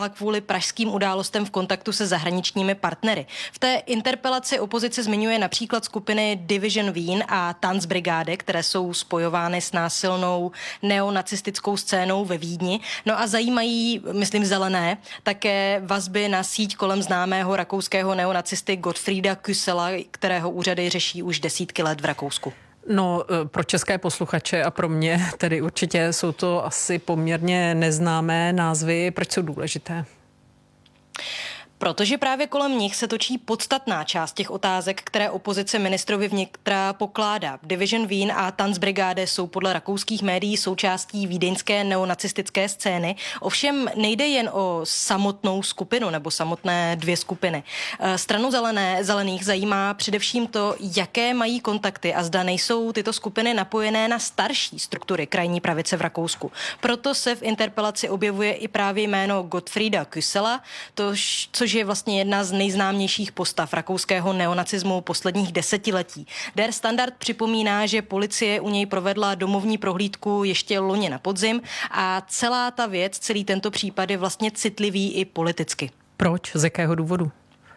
kvůli pražským událostem v kontaktu se zahraničními partnery. V té interpelaci opozice zmiňuje například skupiny Division Wien a Tanzbrigade, které jsou spojovány s násilnou neonacistickou scénou ve Vídni. No a zajímají, myslím zelené, také vazby na síť kolem známého rakouského neonacisty Gottfrieda Küssela, kterého úřady řeší už desítky let v Rakousku. No, pro české posluchače a pro mě tedy určitě jsou to asi poměrně neznámé názvy. Proč jsou důležité? Protože právě kolem nich se točí podstatná část těch otázek, které opozice ministrovi vnitra pokládá. Division Wien a Tanzbrigade jsou podle rakouských médií součástí vídeňské neonacistické scény. Ovšem nejde jen o samotnou skupinu nebo samotné dvě skupiny. Stranu zelených zajímá především to, jaké mají kontakty a zda nejsou tyto skupiny napojené na starší struktury krajní pravice v Rakousku. Proto se v interpelaci objevuje i právě jméno Gottfrieda Küssela, což je vlastně jedna z nejznámějších postav rakouského neonacismu posledních desetiletí. Der Standard připomíná, že policie u něj provedla domovní prohlídku ještě loni na podzim a celá ta věc, celý tento případ je vlastně citlivý i politicky. Proč? Z jakého důvodu?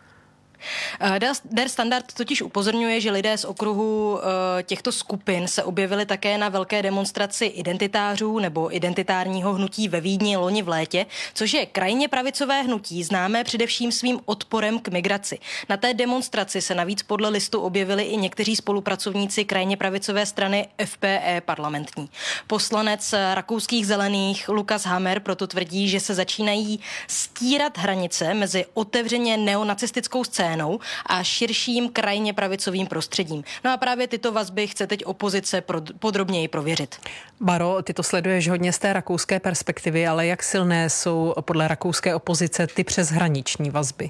Der Standard totiž upozorňuje, že lidé z okruhu těchto skupin se objevili také na velké demonstraci identitářů nebo identitárního hnutí ve Vídni loni v létě, což je krajně pravicové hnutí, známé především svým odporem k migraci. Na té demonstraci se navíc podle listu objevili i někteří spolupracovníci krajně pravicové strany FPE parlamentní. Poslanec rakouských zelených Lukas Hammer proto tvrdí, že se začínají stírat hranice mezi otevřeně neonacistickou scénou a širším krajně pravicovým prostředím. No a právě tyto vazby chce teď opozice podrobněji prověřit. Baro, ty to sleduješ hodně z té rakouské perspektivy, ale jak silné jsou podle rakouské opozice ty přeshraniční vazby?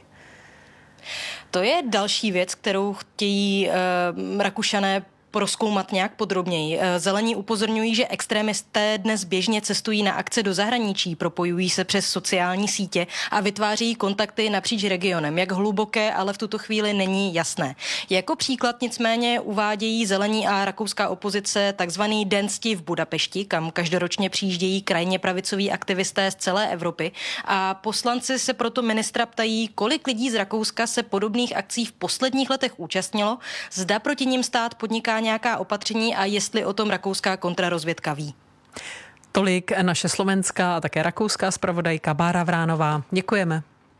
To je další věc, kterou chtějí Rakušané prozkoumat nějak podrobněji. Zelení upozorňují, že extremisté dnes běžně cestují na akce do zahraničí, propojují se přes sociální sítě a vytváří kontakty napříč regionem. Jak hluboké, ale v tuto chvíli není jasné. Jako příklad nicméně uvádějí zelení a rakouská opozice takzvaný Den cti v Budapešti, kam každoročně přijíždějí krajně pravicoví aktivisté z celé Evropy a poslanci se proto ministra ptají, kolik lidí z Rakouska se podobných akcí v posledních letech účastnilo, zda proti nim stát podniká nějaká opatření a jestli o tom rakouská kontrarozvědka ví. Tolik naše slovenská a také rakouská zpravodajka Bára Vránová. Děkujeme.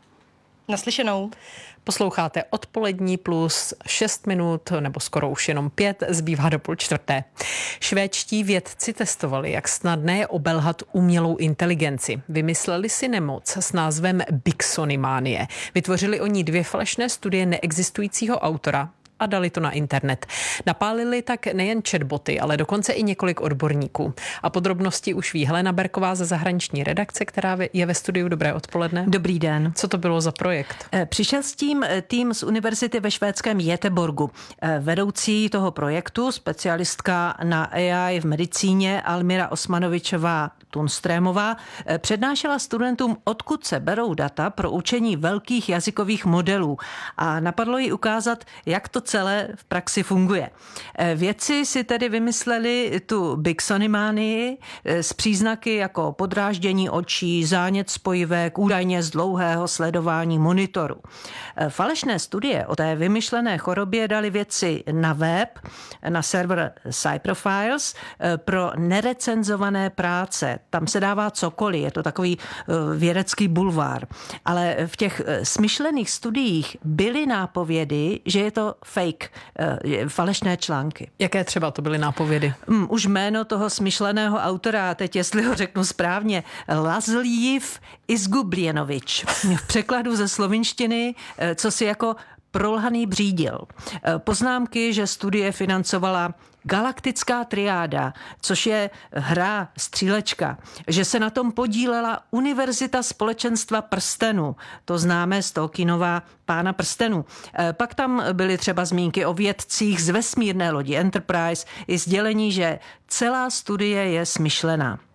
Naslyšenou. Posloucháte Odpolední plus 6 minut, nebo skoro už jenom 5, zbývá do 3:30. Švédští vědci testovali, jak snadné je obelhat umělou inteligenci. Vymysleli si nemoc s názvem Bixonymánie. Vytvořili o ní 2 falešné studie neexistujícího autora a dali to na internet. Napálili tak nejen chatboty, ale dokonce i několik odborníků. A podrobnosti už ví Helena Berková ze zahraniční redakce, která je ve studiu. Dobré odpoledne. Dobrý den. Co to bylo za projekt? Přišel s tím tým z univerzity ve švédském Göteborgu. Vedoucí toho projektu, specialistka na AI v medicíně Almira Osmanovičová Tunstrémová, přednášela studentům, odkud se berou data pro učení velkých jazykových modelů a napadlo jí ukázat, jak to celé v praxi funguje. Vědci si tedy vymysleli tu Bixonymánii s příznaky jako podráždění očí, zánět spojivek, údajně z dlouhého sledování monitoru. Falešné studie o té vymyšlené chorobě dali vědci na web, na server Cyprofiles pro nerecenzované práce. Tam se dává cokoliv, je to takový vědecký bulvár. Ale v těch smyšlených studiích byly nápovědy, že je to fake, falešné články. Jaké třeba to byly nápovědy? Už jméno toho smyšleného autora, teď jestli ho řeknu správně, Lazljiv Izgubljenovič. V překladu ze slovinštiny, co si jako prolhaný břídil. Poznámky, že studie financovala Galaktická triáda, což je hra střílečka, že se na tom podílela Univerzita společenstva prstenů, to známé z Tolkienova Pána prstenů. Pak tam byly třeba zmínky o vědcích z vesmírné lodi Enterprise i sdělení, že celá studie je smyšlená.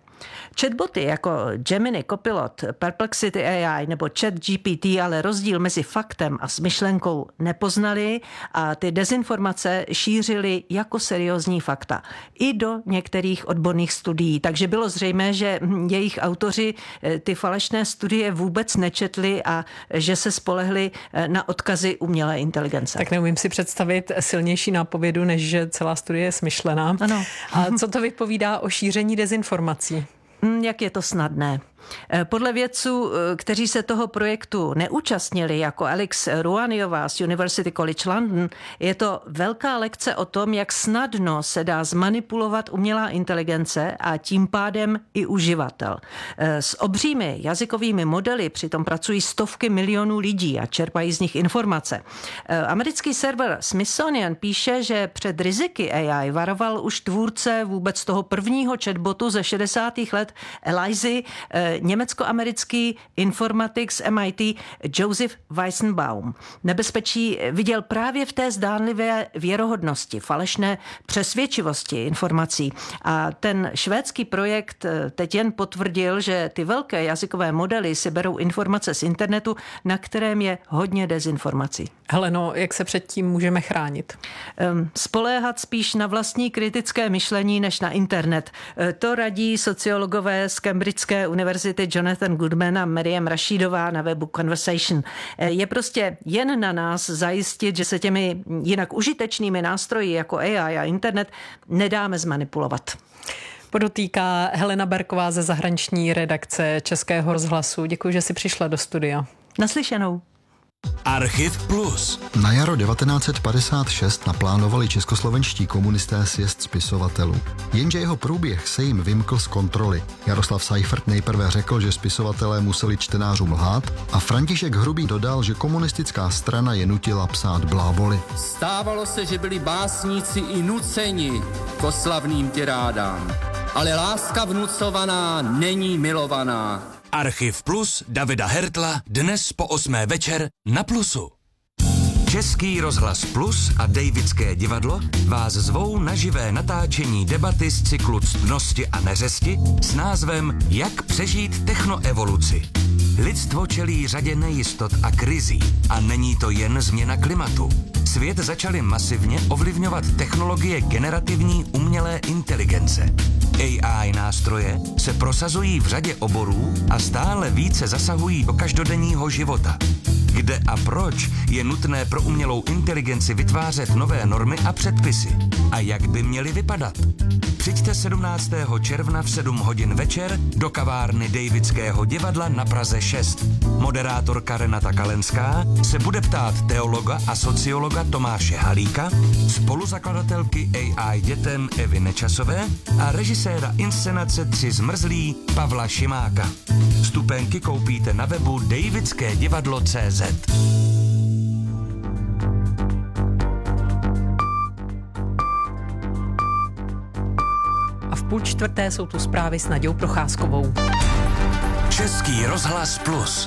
Chatboty jako Gemini, Copilot, Perplexity AI nebo ChatGPT ale rozdíl mezi faktem a smyšlenkou nepoznali a ty dezinformace šířily jako seriózní fakta. I do některých odborných studií. Takže bylo zřejmé, že jejich autoři ty falešné studie vůbec nečetli a že se spolehli na odkazy umělé inteligence. Tak neumím si představit silnější nápovědu, než že celá studie je smyšlená. Ano. A co to vypovídá o šíření dezinformací? Jak je to snadné. Podle vědců, kteří se toho projektu neúčastnili, jako Alex Ruaniová z University College London, je to velká lekce o tom, jak snadno se dá zmanipulovat umělá inteligence a tím pádem i uživatel. S obřími jazykovými modely přitom pracují stovky milionů lidí a čerpají z nich informace. Americký server Smithsonian píše, že před riziky AI varoval už tvůrce vůbec toho prvního chatbotu ze 60. let Elizy, německo-americký informatik z MIT Joseph Weizenbaum. Nebezpečí viděl právě v té zdánlivé věrohodnosti, falešné přesvědčivosti informací. A ten švédský projekt teď jen potvrdil, že ty velké jazykové modely si berou informace z internetu, na kterém je hodně dezinformací. Heleno, jak se před tím můžeme chránit? Spoléhat spíš na vlastní kritické myšlení než na internet. To radí sociologové z Cambridgeské univerzity Jonathan Goodman a Maryam Rashidová na webu Conversation. Je prostě jen na nás zajistit, že se těmi jinak užitečnými nástroji jako AI a internet nedáme zmanipulovat. Podotýká Helena Berková ze zahraniční redakce Českého rozhlasu. Děkuji, že jsi přišla do studia. Naslyšenou. Archiv Plus. Na jaro 1956 naplánovali českoslovenští komunisté sjezd spisovatelů. Jenže jeho průběh se jim vymkl z kontroly. Jaroslav Seifert nejprve řekl, že spisovatelé museli čtenářům lhát a František Hrubý dodal, že komunistická strana je nutila psát bláboli. Stávalo se, že byli básníci i nuceni k oslavným tirádám. Ale láska vnucovaná není milovaná. Archiv Plus Davida Hertla dnes po 8. večer na Plusu. Český rozhlas Plus a Davidské divadlo vás zvou na živé natáčení debaty z cyklu Ctnosti a neřesti s názvem Jak přežít technoevoluci. Lidstvo čelí řadě nejistot a krizí a není to jen změna klimatu. Svět začaly masivně ovlivňovat technologie generativní umělé inteligence. AI nástroje se prosazují v řadě oborů a stále více zasahují do každodenního života. Kde a proč je nutné pro umělou inteligenci vytvářet nové normy a předpisy? A jak by měly vypadat? Přijďte 17. června v 7 hodin večer do kavárny Davidského divadla na Praze 6. Moderátorka Renata Kalenská se bude ptát teologa a sociologa Tomáše Halíka, spoluzakladatelky AI dětem Evy Nečasové a režiséra inscenace Tři zmrzlí Pavla Šimáka. Vstupenky koupíte na webu davidskédivadlo.cz. A v 3:30 jsou tu zprávy s Naďou Procházkovou. Český rozhlas Plus.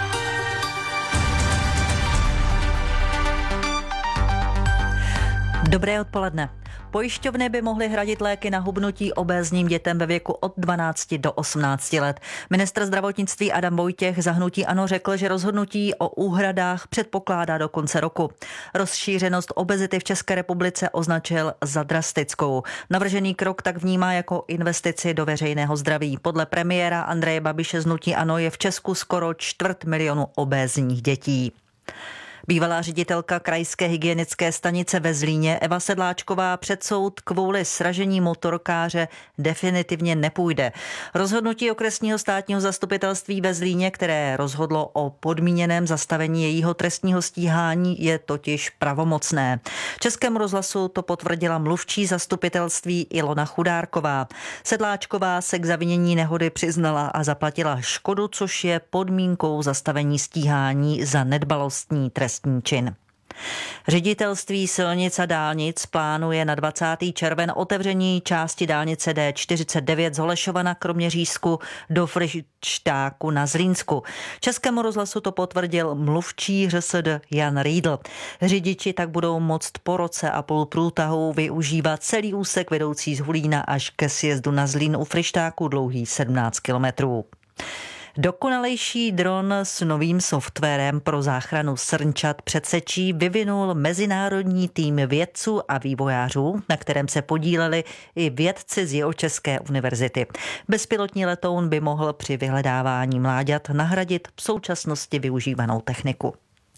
Dobré odpoledne. Pojišťovny by mohly hradit léky na hubnutí obézním dětem ve věku od 12 do 18 let. Ministr zdravotnictví Adam Vojtěch za hnutí ANO řekl, že rozhodnutí o úhradách předpokládá do konce roku. Rozšířenost obezity v České republice označil za drastickou. Navržený krok tak vnímá jako investici do veřejného zdraví. Podle premiéra Andreje Babiše z hnutí ANO je v Česku skoro 250 000 obézních dětí. Bývalá ředitelka krajské hygienické stanice ve Zlíně Eva Sedláčková před soud kvůli sražení motorkáře definitivně nepůjde. Rozhodnutí okresního státního zastupitelství ve Zlíně, které rozhodlo o podmíněném zastavení jejího trestního stíhání, je totiž pravomocné. Českému rozhlasu to potvrdila mluvčí zastupitelství Ilona Chudárková. Sedláčková se k zavinění nehody přiznala a zaplatila škodu, což je podmínkou zastavení stíhání za nedbalostní trestní čin. Ředitelství silnic a dálnic plánuje na 20. červen otevření části dálnice D49 z Holešova na Kroměřížsku do Fryštáku na Zlínsku. Českému rozhlasu to potvrdil mluvčí ŘSD Jan Riedl. Řidiči tak budou moct po roce a půl průtahu využívat celý úsek vedoucí z Hulína až ke sjezdu na Zlín u Fryštáku dlouhý 17 kilometrů. Dokonalejší dron s novým softwarem pro záchranu srnčat před sečí vyvinul mezinárodní tým vědců a vývojářů, na kterém se podíleli i vědci z Jihočeské univerzity. Bezpilotní letoun by mohl při vyhledávání mláďat nahradit v současnosti využívanou techniku.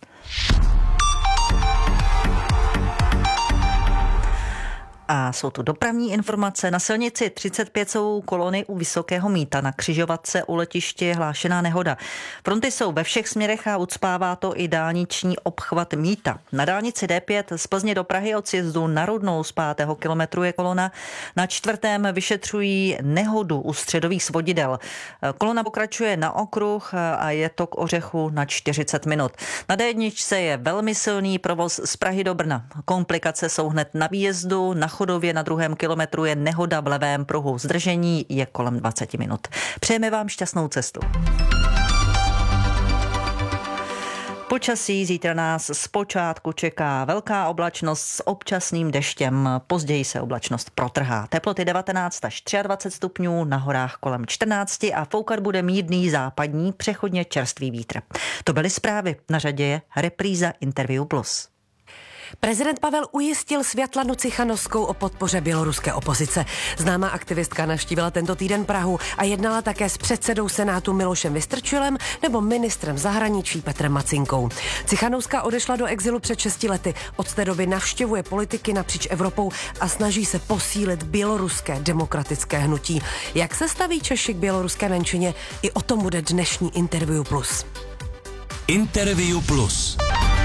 A jsou tu dopravní informace. Na silnici 35 jsou kolony u Vysokého Mýta. Na křižovatce u letiště je hlášená nehoda. Fronty jsou ve všech směrech a ucpává to i dálniční obchvat Mýta. Na dálnici D5 z Plzně do Prahy od sjezdu na Rudnou z 5. kilometru je kolona. Na 4. vyšetřují nehodu u středových svodidel. Kolona pokračuje na okruh a je to k Ořechu na 40 minut. Na D1 je velmi silný provoz z Prahy do Brna. Komplikace jsou hned na výjezdu. Na Chodově na 2. kilometru je nehoda v levém pruhu. Zdržení je kolem 20 minut. Přejeme vám šťastnou cestu. Počasí zítra nás zpočátku čeká velká oblačnost s občasným deštěm. Později se oblačnost protrhá. Teploty 19 až 23 stupňů, na horách kolem 14 a foukat bude mírný západní, přechodně čerstvý vítr. To byly zprávy. Na řadě je repríza Interview Plus. Prezident Pavel ujistil Světlanu Cichanovskou o podpoře běloruské opozice. Známá aktivistka navštívila tento týden Prahu a jednala také s předsedou Senátu Milošem Vystrčilem nebo ministrem zahraničí Petrem Macinkou. Cichanovská odešla do exilu před 6 lety. Od té doby navštěvuje politiky napříč Evropou a snaží se posílit běloruské demokratické hnutí. Jak se staví Češi k běloruské menšině? I o tom bude dnešní Interview Plus. Interview Plus.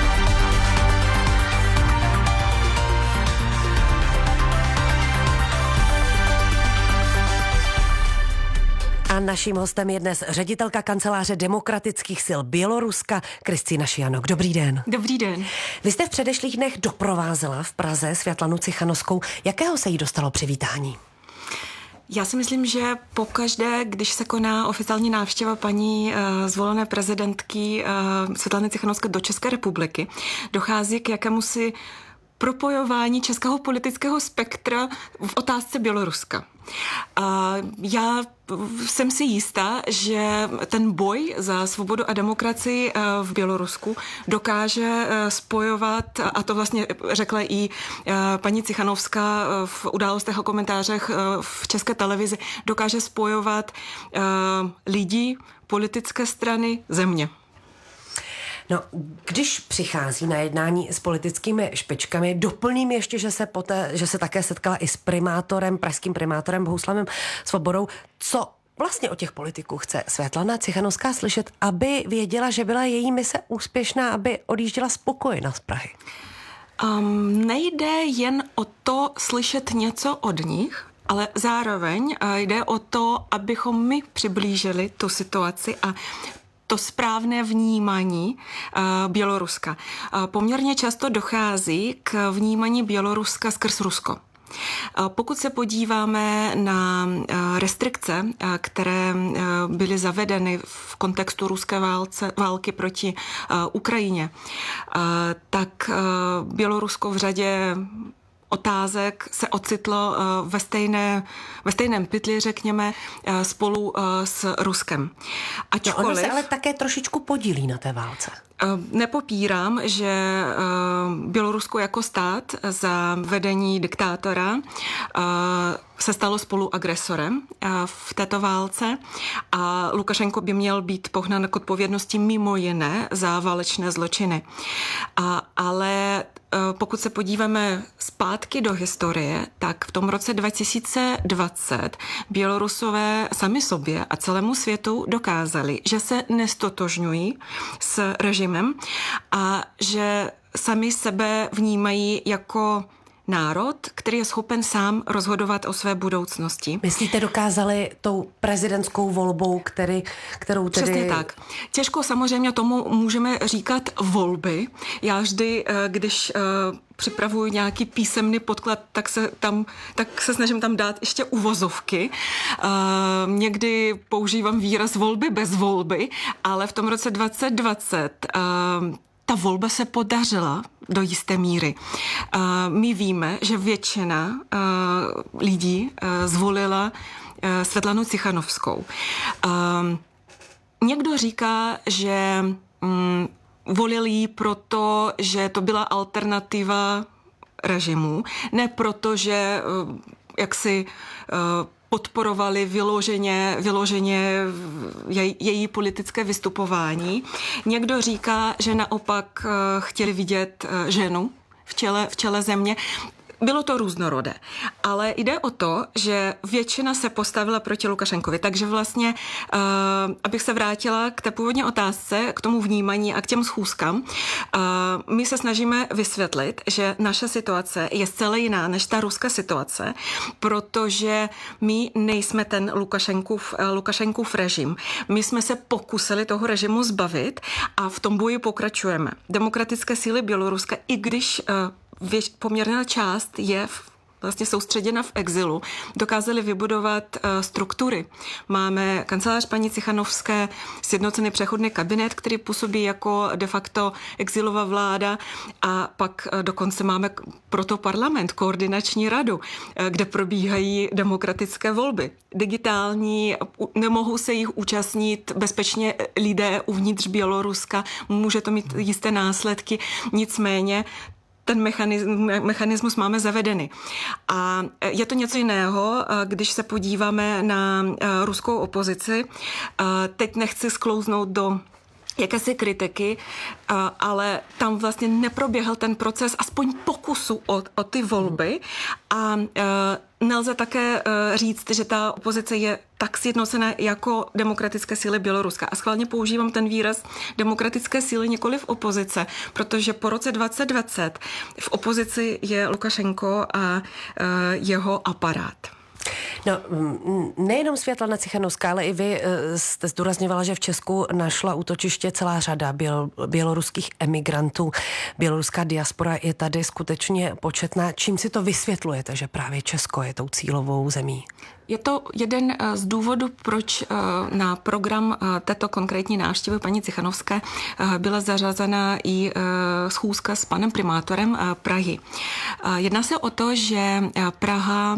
A naším hostem je dnes ředitelka kanceláře demokratických sil Běloruska Kristýna Šijanok. Dobrý den. Dobrý den. Vy jste v předešlých dnech doprovázela v Praze Světlanu Cichanovskou. Jakého se jí dostalo přivítání? Já si myslím, že pokaždé, když se koná oficiální návštěva paní zvolené prezidentky Světlany Cichanovské do České republiky, dochází k jakémusi propojování českého politického spektra v otázce Běloruska. Já jsem si jistá, že ten boj za svobodu a demokracii v Bělorusku dokáže spojovat, a to vlastně řekla i paní Cichanovská v Událostech a komentářích v České televizi, dokáže spojovat lidi, politické strany, země. No, když přichází na jednání s politickými špičkami, doplním ještě, že se také setkala i s pražským primátorem Bohuslavem Svobodou. Co vlastně od těch politiků chce Světlana Cichanovská slyšet, aby věděla, že byla její mise úspěšná, aby odjížděla spokojená z Prahy? Nejde jen o to slyšet něco od nich, ale zároveň jde o to, abychom my přiblížili tu situaci a to správné vnímání Běloruska. Poměrně často dochází k vnímání Běloruska skrz Rusko. Pokud se podíváme na restrikce, které byly zavedeny v kontextu ruské války proti Ukrajině, tak Bělorusko v řadě otázek se ocitlo ve stejném pytli, řekněme, spolu s Ruskem. Ono se ale také trošičku podílí na té válce. Nepopírám, že Bělorusko jako stát za vedení diktátora se stalo spoluagresorem v této válce a Lukašenko by měl být pohnán k odpovědnosti mimo jiné za válečné zločiny. Ale pokud se podíváme zpátky do historie, tak v tom roce 2020 Bělorusové sami sobě a celému světu dokázali, že se nestotožňují s režimem a že sami sebe vnímají jako národ, který je schopen sám rozhodovat o své budoucnosti. Myslíte, dokázali tou prezidentskou volbou, kterou tedy... Přesně tak. Těžko samozřejmě tomu můžeme říkat volby. Já vždy, když připravuji nějaký písemný podklad, tak se snažím tam dát ještě uvozovky. Někdy používám výraz volby bez volby, ale v tom roce 2020 ta volba se podařila do jisté míry. My víme, že většina lidí zvolila Světlanu Cichanovskou. Někdo říká, že volili ji proto, že to byla alternativa režimu, ne proto, že jaksi podporovali vyloženě její politické vystupování. Někdo říká, že naopak chtěli vidět ženu v čele země. Bylo to různorodé, ale jde o to, že většina se postavila proti Lukašenkovi, takže vlastně, abych se vrátila k té původní otázce, k tomu vnímání a k těm schůzkám, my se snažíme vysvětlit, že naše situace je zcela jiná než ta ruská situace, protože my nejsme ten Lukašenkův režim. My jsme se pokusili toho režimu zbavit a v tom boji pokračujeme. Demokratické síly Běloruska, i když poměrná část je vlastně soustředěna v exilu, dokázali vybudovat struktury. Máme kancelář paní Cichanovské, sjednocený přechodný kabinet, který působí jako de facto exilová vláda, a pak dokonce máme proto parlament, koordinační radu, kde probíhají demokratické volby. Digitální, nemohou se jich účastnit bezpečně lidé uvnitř Běloruska, může to mít jisté následky, nicméně ten mechanismus máme zavedený. A je to něco jiného, když se podíváme na ruskou opozici. Teď nechci sklouznout do jakési kritiky, ale tam vlastně neproběhl ten proces aspoň pokusu o ty volby a nelze také říct, že ta opozice je tak sjednocená jako demokratické síly Běloruska. A schválně používám ten výraz demokratické síly, nikoliv opozice, protože po roce 2020 v opozici je Lukašenko a jeho aparát. No, nejenom Světlana Cichanovská, ale i vy jste zdůrazňovala, že v Česku našla útočiště celá řada běloruských emigrantů. Běloruská diaspora je tady skutečně početná. Čím si to vysvětlujete, že právě Česko je tou cílovou zemí? Je to jeden z důvodů, proč na program této konkrétní návštěvy paní Cichanovské byla zařazena i schůzka s panem primátorem Prahy. Jedná se o to, že Praha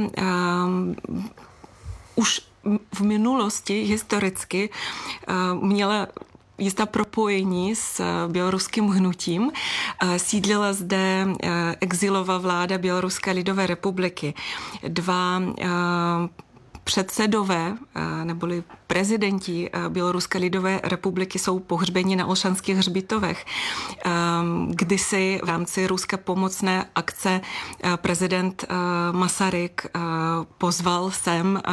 už v minulosti historicky měla jistá propojení s běloruským hnutím. Sídlila zde exilová vláda Běloruské lidové republiky. Dva předsedové neboli prezidenti Běloruské lidové republiky jsou pohřbeni na Olšanských hřbitovech. Kdysi v rámci ruské pomocné akce prezident Masaryk pozval sem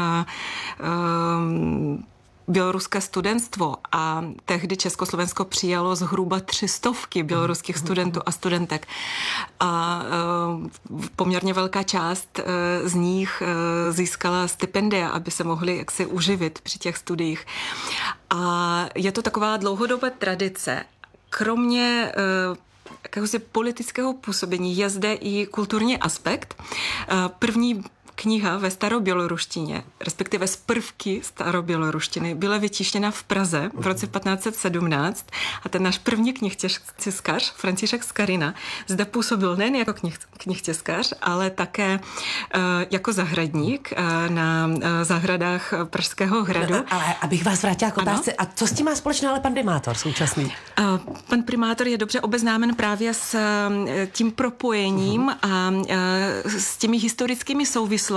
běloruské studentstvo a tehdy Československo přijalo zhruba 300 běloruských studentů a studentek. A poměrně velká část z nich získala stipendia, aby se mohli jaksi uživit při těch studiích. A je to taková dlouhodobá tradice. Kromě jakéhosi politického působení je zde i kulturní aspekt. První kniha ve staroběloruštině, respektive z prvky staroběloruštiny, byla vytištěna v Praze v roce 1517 a ten náš první knihtiskař, František Skarina, zde působil nejen jako knihtiskař, ale také jako zahradník na zahradách Pražského hradu. Ale abych vás vrátila k otázce, a co s tím má společného ale pan primátor současný? Pan primátor je dobře obeznámen právě s tím propojením a s těmi historickými souvislostmi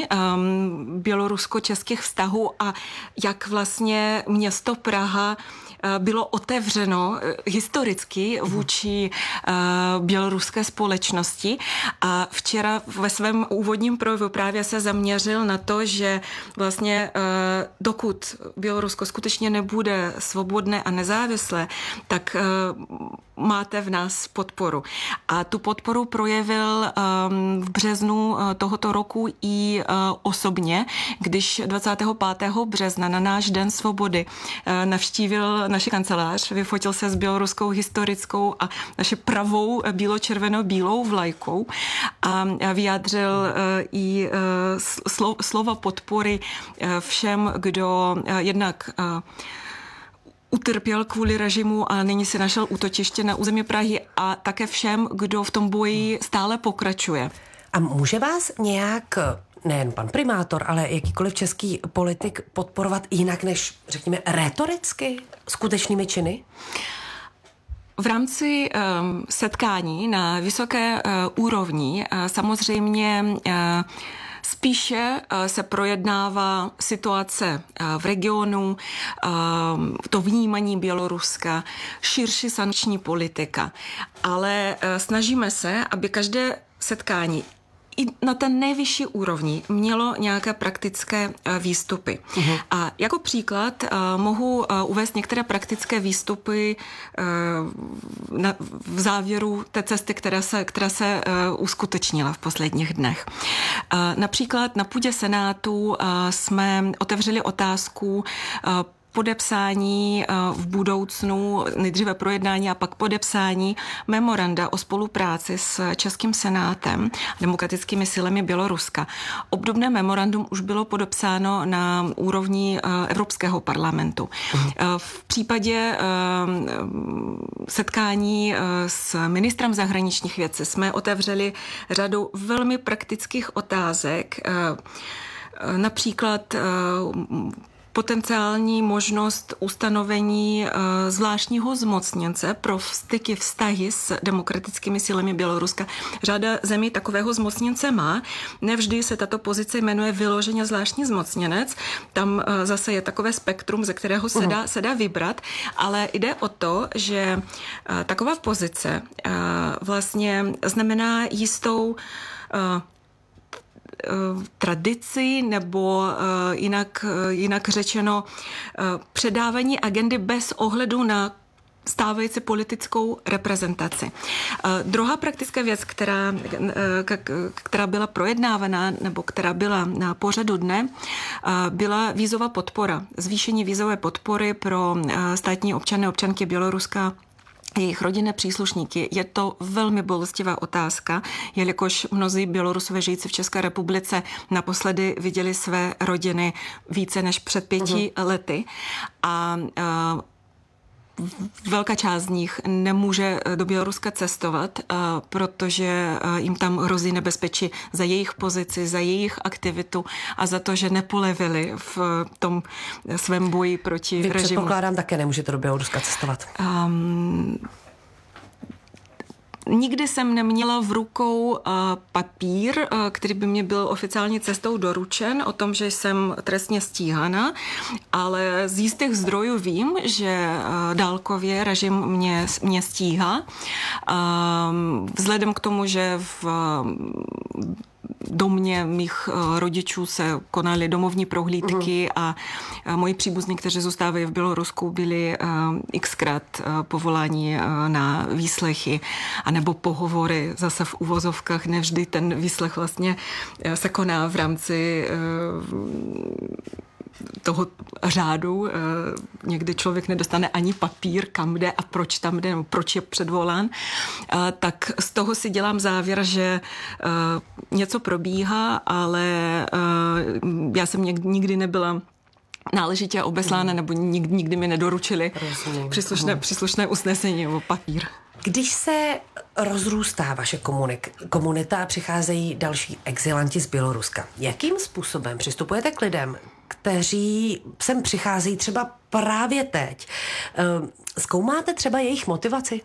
bělorusko-českých vztahů a jak vlastně město Praha bylo otevřeno historicky vůči běloruské společnosti. A včera ve svém úvodním projevu právě se zaměřil na to, že vlastně dokud Bělorusko skutečně nebude svobodné a nezávislé, tak máte v nás podporu. A tu podporu projevil v březnu tohoto roku i osobně, když 25. března na náš Den svobody navštívil naši kancelář, vyfotil se s běloruskou historickou a naši pravou bílo-červeno-bílou vlajkou a vyjádřil i slova podpory všem, kdo jednak utrpěl kvůli režimu a nyní si našel útočiště na území Prahy a také všem, kdo v tom boji stále pokračuje. A může vás nějak, nejen pan primátor, ale jakýkoliv český politik podporovat jinak než, řekněme, rétoricky, skutečnými činy? V rámci setkání na vysoké úrovni samozřejmě spíše se projednává situace v regionu, to vnímání Běloruska, širší sankční politika. Ale snažíme se, aby každé setkání i na ten nejvyšší úrovni mělo nějaké praktické výstupy. A jako příklad mohu uvést některé praktické výstupy v závěru té cesty, která se uskutečnila v posledních dnech. Například na půdě Senátu jsme otevřeli otázku podepsání v budoucnu, nejdříve projednání a pak podepsání memoranda o spolupráci s Českým senátem, demokratickými silami Běloruska. Obdobné memorandum už bylo podepsáno na úrovni Evropského parlamentu. V případě setkání s ministrem zahraničních věcí jsme otevřeli řadu velmi praktických otázek, například potenciální možnost ustanovení zvláštního zmocněnce pro vztahy s demokratickými silami Běloruska. Řada zemí takového zmocněnce má. Nevždy se tato pozice jmenuje vyloženě zvláštní zmocněnec. Tam zase je takové spektrum, ze kterého se dá vybrat, ale jde o to, že taková pozice vlastně znamená jistou tradici nebo jinak řečeno předávání agendy bez ohledu na stávající politickou reprezentaci. Druhá praktická věc, která byla projednávaná nebo která byla na pořadu dne, byla vízová podpora. Zvýšení vízové podpory pro státní občany, občanky Běloruska, jejich rodinné příslušníky. Je to velmi bolestivá otázka, jelikož mnozí Bělorusové žijící v České republice naposledy viděli své rodiny více než před 5 lety a velká část z nich nemůže do Běloruska cestovat, protože jim tam hrozí nebezpečí za jejich pozici, za jejich aktivitu a za to, že nepolevili v tom svém boji proti režimu. Předpokládám, také nemůžete do Běloruska cestovat. Nikdy jsem neměla v rukou papír, který by mě byl oficiální cestou doručen o tom, že jsem trestně stíhána, ale z jistých zdrojů vím, že dálkově režim mě stíhá. Vzhledem k tomu, že v domě mých rodičů se konaly domovní prohlídky a moji příbuzní, kteří zůstávají v Bělorusku, byli xkrát povoláni na výslechy anebo pohovory, zase v uvozovkách. Nevždy ten výslech vlastně se koná v rámci toho řádu. Někdy člověk nedostane ani papír, kam jde a proč tam jde, nebo proč je předvolán. Tak z toho si dělám závěr, že něco probíhá, ale já jsem nikdy nebyla náležitě obeslána, nebo nikdy mi nedoručili příslušné usnesení nebo papír. Když se rozrůstá vaše komunita a přicházejí další exilanti z Běloruska, jakým způsobem přistupujete k lidem, kteří sem přicházejí třeba právě teď? Zkoumáte třeba jejich motivaci?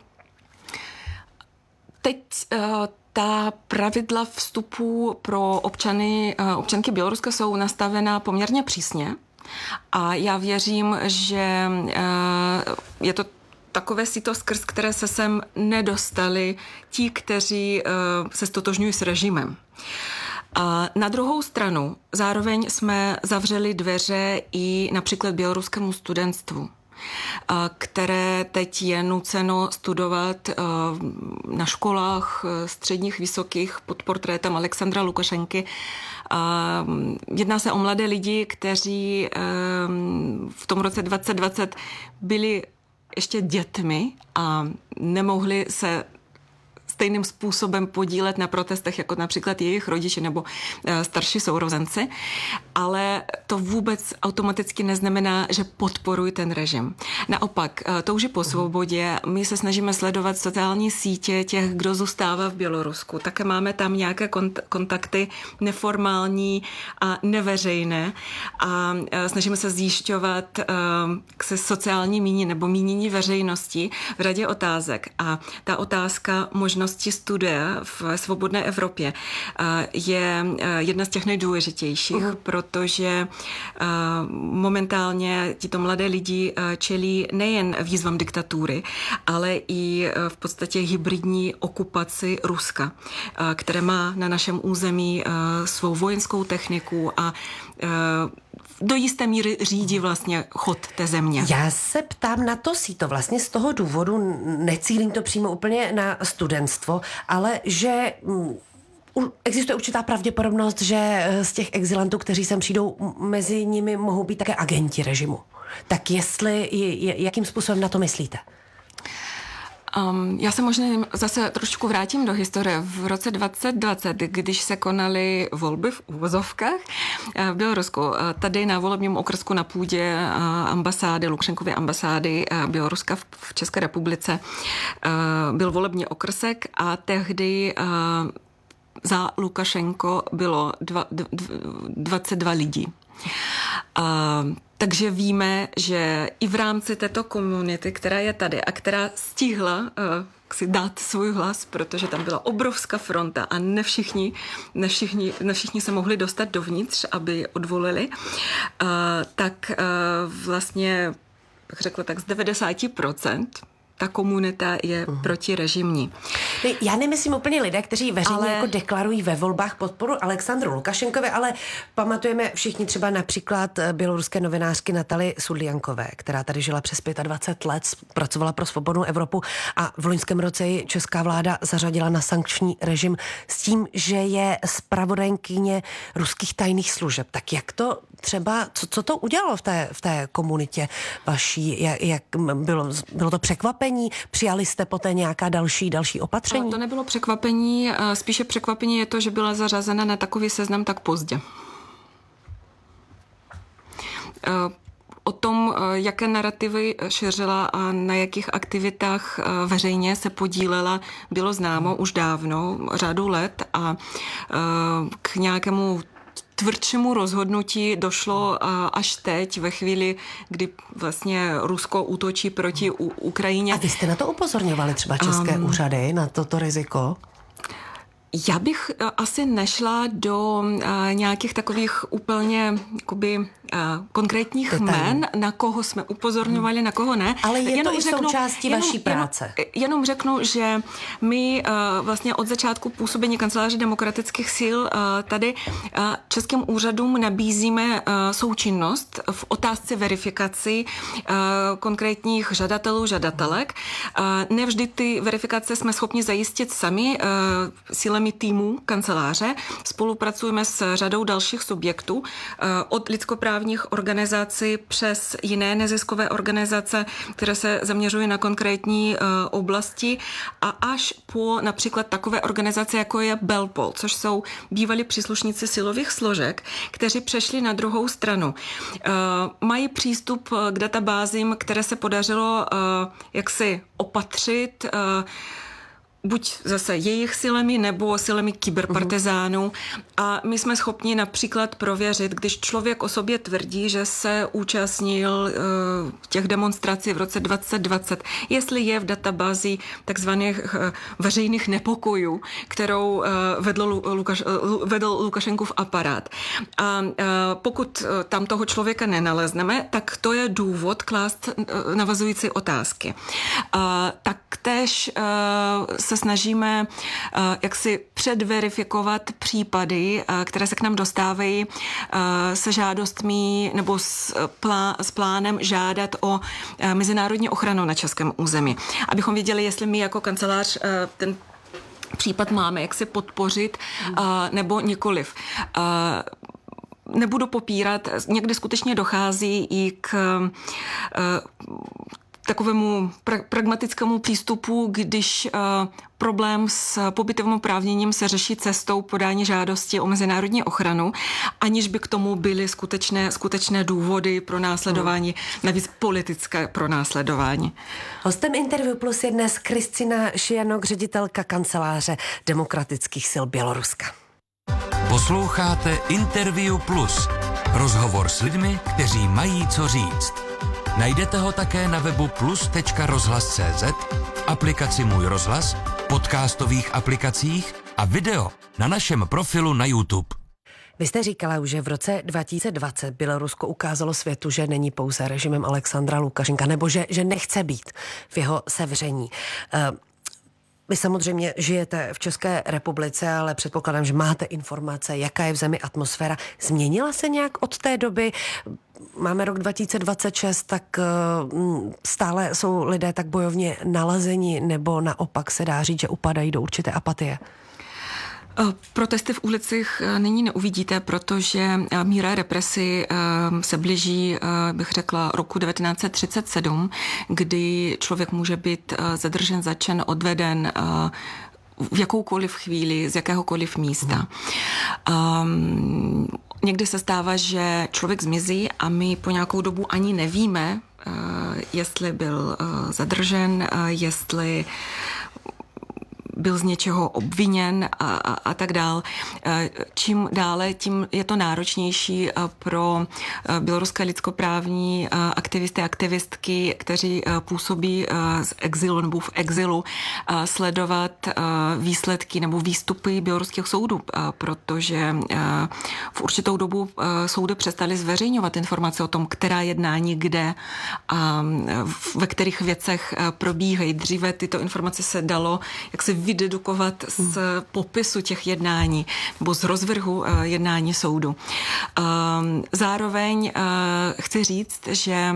Teď ta pravidla vstupu pro občanky Běloruska jsou nastavená poměrně přísně. A já věřím, že je to takové sito, skrz které se sem nedostali ti, kteří se stotožňují s režimem. A na druhou stranu zároveň jsme zavřeli dveře i například běloruskému studentstvu, které teď je nuceno studovat na školách středních, vysokých pod portrétem Alexandra Lukašenky. Jedná se o mladé lidi, kteří v tom roce 2020 byli ještě dětmi a nemohli se stejným způsobem podílet na protestech, jako například jejich rodiče nebo starší sourozenci, ale to vůbec automaticky neznamená, že podporují ten režim. Naopak, touží po svobodě, my se snažíme sledovat sociální sítě těch, kdo zůstává v Bělorusku. Také máme tam nějaké kontakty neformální a neveřejné a snažíme se zjišťovat sociální mínění nebo mínění veřejnosti v řadě otázek. A ta otázka možnosti studia v svobodné Evropě je jedna z těch nejdůležitějších, protože momentálně tito mladé lidi čelí nejen výzvám diktatury, ale i v podstatě hybridní okupaci Ruska, které má na našem území svou vojenskou techniku a do jisté míry řídí vlastně chod té země. Já se ptám na to síto vlastně z toho důvodu, necílím to přímo úplně na studentstvo, ale že existuje určitá pravděpodobnost, že z těch exilantů, kteří sem přijdou, mezi nimi mohou být také agenti režimu. Tak jakým způsobem na to myslíte? Já se možná zase trošku vrátím do historie. V roce 2020, když se konaly volby v uvozovkách v Bělorusku, tady na volebním okrsku na půdě ambasády, Lukašenkovy ambasády Běloruska v České republice byl volební okrsek a tehdy za Lukašenko bylo 22 lidí. Takže víme, že i v rámci této komunity, která je tady a která stihla si dát svůj hlas, protože tam byla obrovská fronta a ne všichni se mohli dostat dovnitř, aby odvolili, tak vlastně, bych řekla tak z 90%, ta komunita je protirežimní. Já nemyslím úplně lidé, kteří veřejně jako deklarují ve volbách podporu Alexandru Lukašenkovi, ale pamatujeme všichni třeba například běloruské novinářky Nataly Sudliankové, která tady žila přes 25 let, pracovala pro Svobodnou Evropu a v loňském roce ji česká vláda zařadila na sankční režim s tím, že je zpravodajkyně ruských tajných služeb. Tak jak to třeba, co to udělalo v té komunitě vaší? Jak bylo to překvapení? Přijali jste poté nějaká další opatření? To nebylo překvapení, spíše překvapení je to, že byla zařazena na takový seznam tak pozdě. O tom, jaké narrativy šířila a na jakých aktivitách veřejně se podílela, bylo známo už dávno, řadu let a k nějakému tvrdšímu rozhodnutí došlo až teď, ve chvíli, kdy vlastně Rusko útočí proti Ukrajině. A vy jste na to upozorňovali třeba české úřady, na toto riziko? Já bych asi nešla do nějakých takových úplně jakoby, konkrétních jmen, na koho jsme upozorňovali, na koho ne. Ale je to i součástí vaší práce. Jenom řeknu, že my vlastně od začátku působení Kanceláře demokratických sil tady českým úřadům nabízíme součinnost v otázce verifikaci konkrétních žadatelů, žadatelek. Nevždy ty verifikace jsme schopni zajistit sami silami týmů kanceláře. Spolupracujeme s řadou dalších subjektů, od lidskoprávních organizací přes jiné neziskové organizace, které se zaměřují na konkrétní oblasti a až po například takové organizace, jako je Belpol, což jsou bývalí příslušníci silových složek, kteří přešli na druhou stranu. Mají přístup k databázím, které se podařilo jaksi opatřit, buď zase jejich silami nebo silami kyberpartizánů. A my jsme schopni například prověřit, když člověk o sobě tvrdí, že se účastnil těch demonstrací v roce 2020, jestli je v databázi takzvaných veřejných nepokojů, kterou vedl Lukašenkův aparát. A pokud tam toho člověka nenalezneme, tak to je důvod klást navazující otázky. Taktéž se snažíme jaksi předverifikovat případy, které se k nám dostávají se žádostmi nebo s plánem žádat o mezinárodní ochranu na českém území. Abychom věděli, jestli my jako kancelář ten případ máme, jak se podpořit nebo nikoliv. Nebudu popírat, někdy skutečně dochází i k takovému pragmatickému přístupu, když problém s pobytovým oprávněním se řeší cestou podání žádosti o mezinárodní ochranu, aniž by k tomu byly skutečné důvody pro následování, navíc politické pronásledování. Hostem Interview Plus je dnes Kristina Šijanok, ředitelka kanceláře Demokratických sil Běloruska. Posloucháte Interview Plus. Rozhovor s lidmi, kteří mají co říct. Najdete ho také na webu plus.rozhlas.cz, aplikaci Můj rozhlas, podcastových aplikacích a video na našem profilu na YouTube. Vy jste říkala už, že v roce 2020 Bělorusko ukázalo světu, že není pouze režimem Alexandra Lukašenka, nebo že nechce být v jeho sevření. Vy samozřejmě žijete v České republice, ale předpokládám, že máte informace, jaká je v zemi atmosféra. Změnila se nějak od té doby? Máme rok 2026, tak stále jsou lidé tak bojovně nalazeni, nebo naopak se dá říct, že upadají do určité apatie? Protesty v ulicích nyní neuvidíte, protože míra represí se blíží, bych řekla, roku 1937, kdy člověk může být zadržen, zatčen, odveden v jakoukoliv chvíli, z jakéhokoliv místa. Někdy se stává, že člověk zmizí a my po nějakou dobu ani nevíme, jestli byl zadržen, jestli byl z něčeho obviněn a tak dál. Čím dále, tím je to náročnější pro běloruské lidskoprávní aktivisty a aktivistky, kteří působí z exilu nebo v exilu, sledovat výsledky nebo výstupy běloruských soudů, protože v určitou dobu soudy přestaly zveřejňovat informace o tom, která jednání kde a ve kterých věcech probíhají. Dříve tyto informace se dalo jaksi vydedukovat z popisu těch jednání nebo z rozvrhu jednání soudu. Zároveň chci říct, že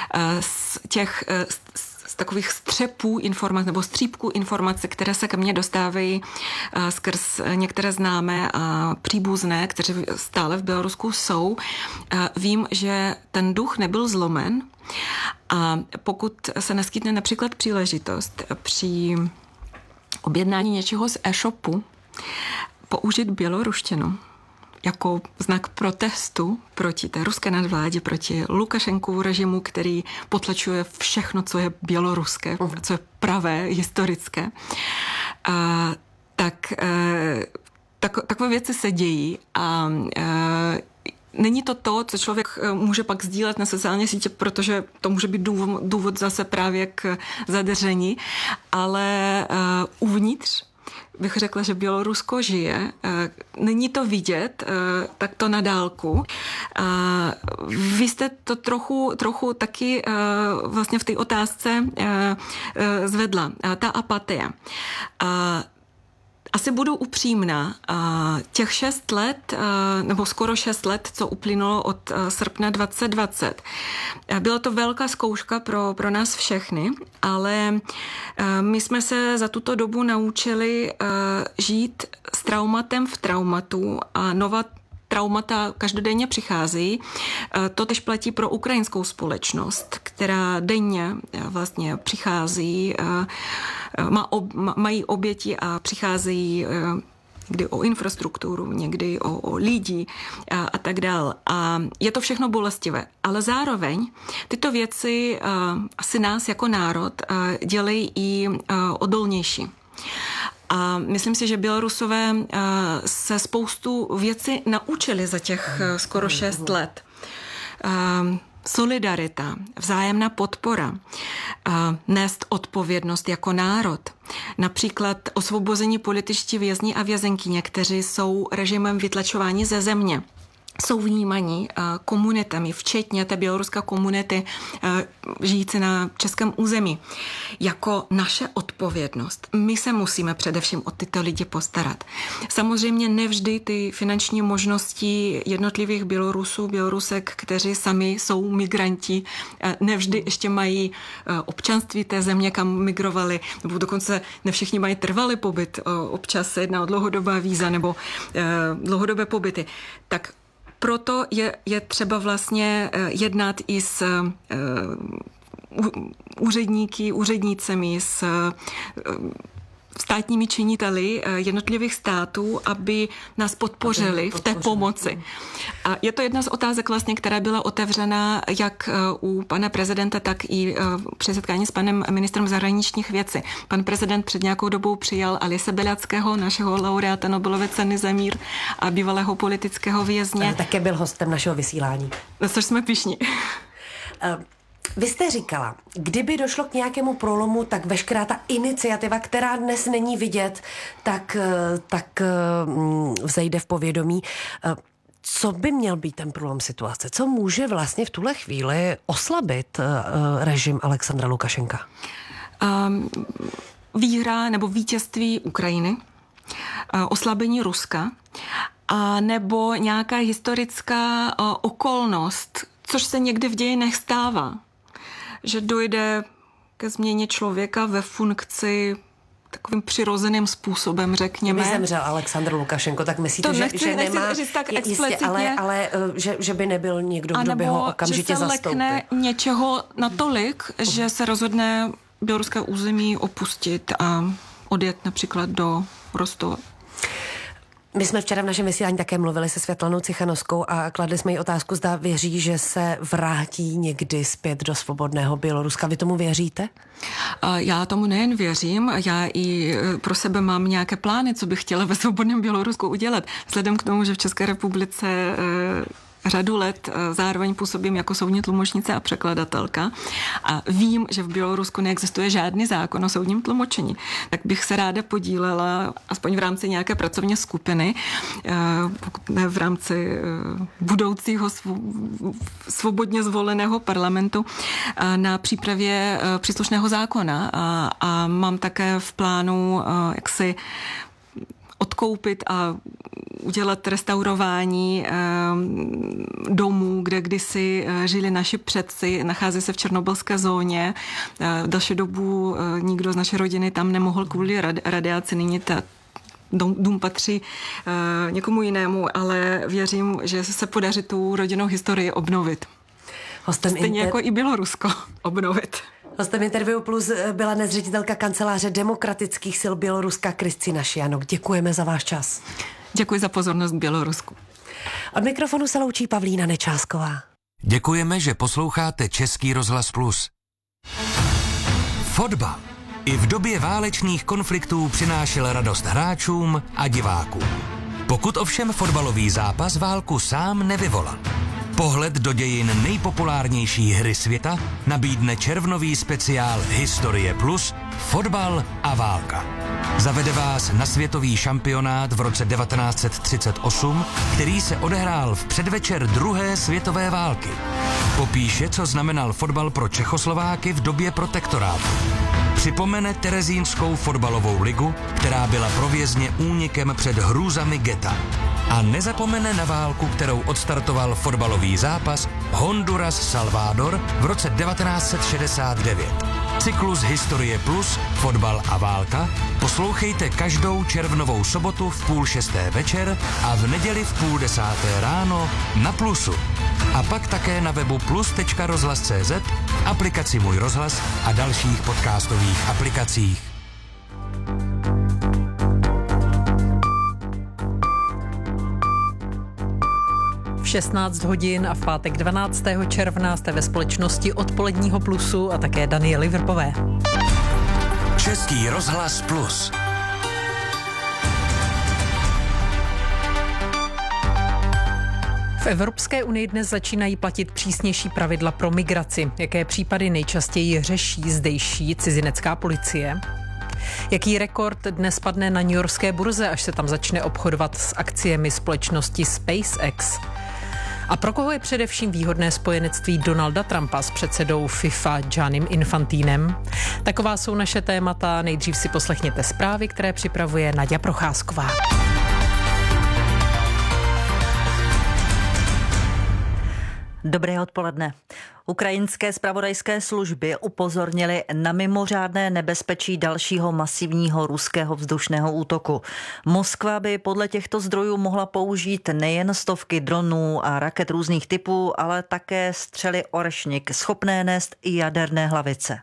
z takových střepů informací nebo střípků informací, které se ke mně dostávají skrz některé známé a příbuzné, kteří stále v Bělorusku jsou, vím, že ten duch nebyl zlomen a pokud se naskytne například příležitost při objednání něčeho z e-shopu použít běloruštinu jako znak protestu proti té ruské nadvládě, proti Lukašenkovu režimu, který potlačuje všechno, co je běloruské, co je pravé, historické. Takové věci se dějí a není to, co člověk může pak sdílet na sociální sítě, protože to může být důvod zase právě k zadržení, ale uvnitř bych řekla, že Bělorusko žije. Není to vidět takto na dálku. Vy jste to trochu taky vlastně v té otázce zvedla. Ta apatie. Asi budu upřímná. Těch 6 let, nebo skoro 6 let, co uplynulo od srpna 2020, byla to velká zkouška pro nás všechny, ale my jsme se za tuto dobu naučili žít s traumatem v traumatu a nová traumata každodenně přicházejí. To tež platí pro ukrajinskou společnost, která denně vlastně přichází, mají oběti a přicházejí někdy o infrastrukturu, někdy o lidi a tak dále. A je to všechno bolestivé. Ale zároveň tyto věci asi nás jako národ dělají i odolnější. A myslím si, že Bělorusové se spoustu věcí naučili za těch skoro 6 let. Solidarita, vzájemná podpora, nést odpovědnost jako národ. Například osvobození političtí vězni a vězenkyně, kteří jsou režimem vytlačováni ze země, jsou vnímaní komunitami, včetně té běloruské komunity žijící na českém území, jako naše odpovědnost. My se musíme především o tyto lidi postarat. Samozřejmě nevždy ty finanční možnosti jednotlivých Bělorusů, Bělorusek, kteří sami jsou migranti, nevždy ještě mají občanství té země, kam migrovali, nebo dokonce ne všichni mají trvalý pobyt, občas se jedná o dlouhodobá víza nebo dlouhodobé pobyty. Tak proto je třeba vlastně jednat i s úřednicemi, s státními činiteli jednotlivých států, aby nás podpořili v té pomoci. A je to jedna z otázek vlastně, která byla otevřena jak u pana prezidenta, tak i při setkání s panem ministrem zahraničních věcí. Pan prezident před nějakou dobou přijal Alise Beliackého, našeho laureáta Nobelovy ceny za mír a bývalého politického vězně. Ale také byl hostem našeho vysílání. Na což jsme pyšní. Vy jste říkala, kdyby došlo k nějakému průlomu, tak veškerá ta iniciativa, která dnes není vidět, tak vzejde v povědomí. Co by měl být ten průlom situace? Co může vlastně v tuhle chvíli oslabit režim Alexandra Lukašenka? Výhra nebo vítězství Ukrajiny, oslabení Ruska, a nebo nějaká historická okolnost, což se někdy v dějinách stává, že dojde ke změně člověka ve funkci takovým přirozeným způsobem, řekněme. Kdyby zemřel Alexandr Lukašenko, tak myslíte, že nemá... Říct tak jistě, ale že by nebyl někdo, kdo by ho okamžitě zastoupil. A nebo, že se lekne něčeho natolik, že se rozhodne běloruské území opustit a odjet například do Rostova. My jsme včera v našem vysílání také mluvili se Světlanou Cichanovskou a kladli jsme jí otázku, zda věří, že se vrátí někdy zpět do svobodného Běloruska. Vy tomu věříte? Já tomu nejen věřím, já i pro sebe mám nějaké plány, co bych chtěla ve svobodném Bělorusku udělat. Vzhledem k tomu, že v České republice řadu let zároveň působím jako soudní tlumočnice a překladatelka a vím, že v Bělorusku neexistuje žádný zákon o soudním tlumočení, tak bych se ráda podílela aspoň v rámci nějaké pracovní skupiny, pokud ne v rámci budoucího svobodně zvoleného parlamentu, na přípravě příslušného zákona a mám také v plánu jaksi odkoupit a udělat restaurování domů, kde kdysi žili naši předci, nachází se v černobylské zóně. Další dobu nikdo z naší rodiny tam nemohl kvůli radiaci, nyní dům patří někomu jinému, ale věřím, že se podaří tu rodinnou historii obnovit. Stejně jako i Bělorusko obnovit. Hostem Interview Plus byla dnes ředitelka kanceláře demokratických sil Běloruska Kristina Šianok. Děkujeme za váš čas. Děkuji za pozornost k Bělorusku. Od mikrofonu se loučí Pavlína Nečásková. Děkujeme, že posloucháte Český rozhlas Plus. Fotbal i v době válečných konfliktů přinášel radost hráčům a divákům. Pokud ovšem fotbalový zápas válku sám nevyvolal. Pohled do dějin nejpopulárnější hry světa nabídne červnový speciál Historie Plus, fotbal a válka. Zavede vás na světový šampionát v roce 1938, který se odehrál v předvečer druhé světové války. Popíše, co znamenal fotbal pro Čechoslováky v době protektorátu. Připomene terezínskou fotbalovou ligu, která byla pro vězně únikem před hrůzami geta. A nezapomene na válku, kterou odstartoval fotbalový zápas Honduras-Salvador v roce 1969. Cyklus Historie Plus, fotbal a válka poslouchejte každou červnovou sobotu v 5:30 večer a v neděli v 9:30 ráno na Plusu. A pak také na webu plus.rozhlas.cz, aplikaci Můj rozhlas a dalších podcastových aplikacích. V 16 hodin a v pátek 12. června jste ve společnosti odpoledního Plusu a také Daniely Vrpové. Český rozhlas Plus. V Evropské unii dnes začínají platit přísnější pravidla pro migraci. Jaké případy nejčastěji řeší zdejší cizinecká policie? Jaký rekord dnes padne na newyorské burze, až se tam začne obchodovat s akciemi společnosti SpaceX? A pro koho je především výhodné spojenectví Donalda Trumpa s předsedou FIFA Giannim Infantinem? Taková jsou naše témata. Nejdřív si poslechněte zprávy, které připravuje Naďa Procházková. Dobré odpoledne. Ukrajinské zpravodajské služby upozornily na mimořádné nebezpečí dalšího masivního ruského vzdušného útoku. Moskva by podle těchto zdrojů mohla použít nejen stovky dronů a raket různých typů, ale také střely Orešnik, schopné nést i jaderné hlavice.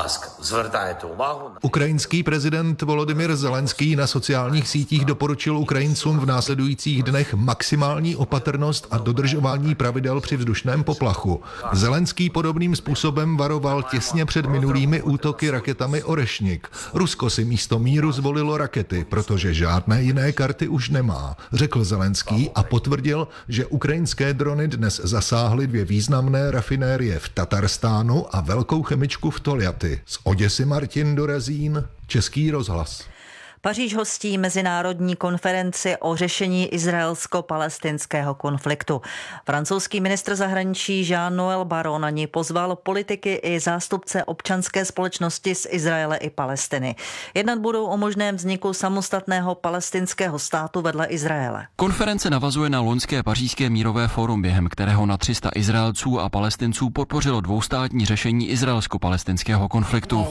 Ukrajinský prezident Volodymyr Zelenský na sociálních sítích doporučil Ukrajincům v následujících dnech maximální opatrnost a dodržování pravidel při vzdušném poplachu. Zelenský podobným způsobem varoval těsně před minulými útoky raketami Orešnik. Rusko si místo míru zvolilo rakety, protože žádné jiné karty už nemá, řekl Zelenský a potvrdil, že ukrajinské drony dnes zasáhly 2 významné rafinérie v Tatarstánu a velkou chemičku v Toljatti. Z Oděsy Martin Dorazín, Český rozhlas. Paříž hostí mezinárodní konferenci o řešení izraelsko-palestinského konfliktu. Francouzský ministr zahraničí Jean-Noël Barrot na ní pozval politiky i zástupce občanské společnosti z Izraele i Palestiny. Jednat budou o možném vzniku samostatného palestinského státu vedle Izraele. Konference navazuje na loňské pařížské mírové fórum, během kterého na 300 Izraelců a Palestinců podpořilo dvoustátní řešení izraelsko-palestinského konfliktu.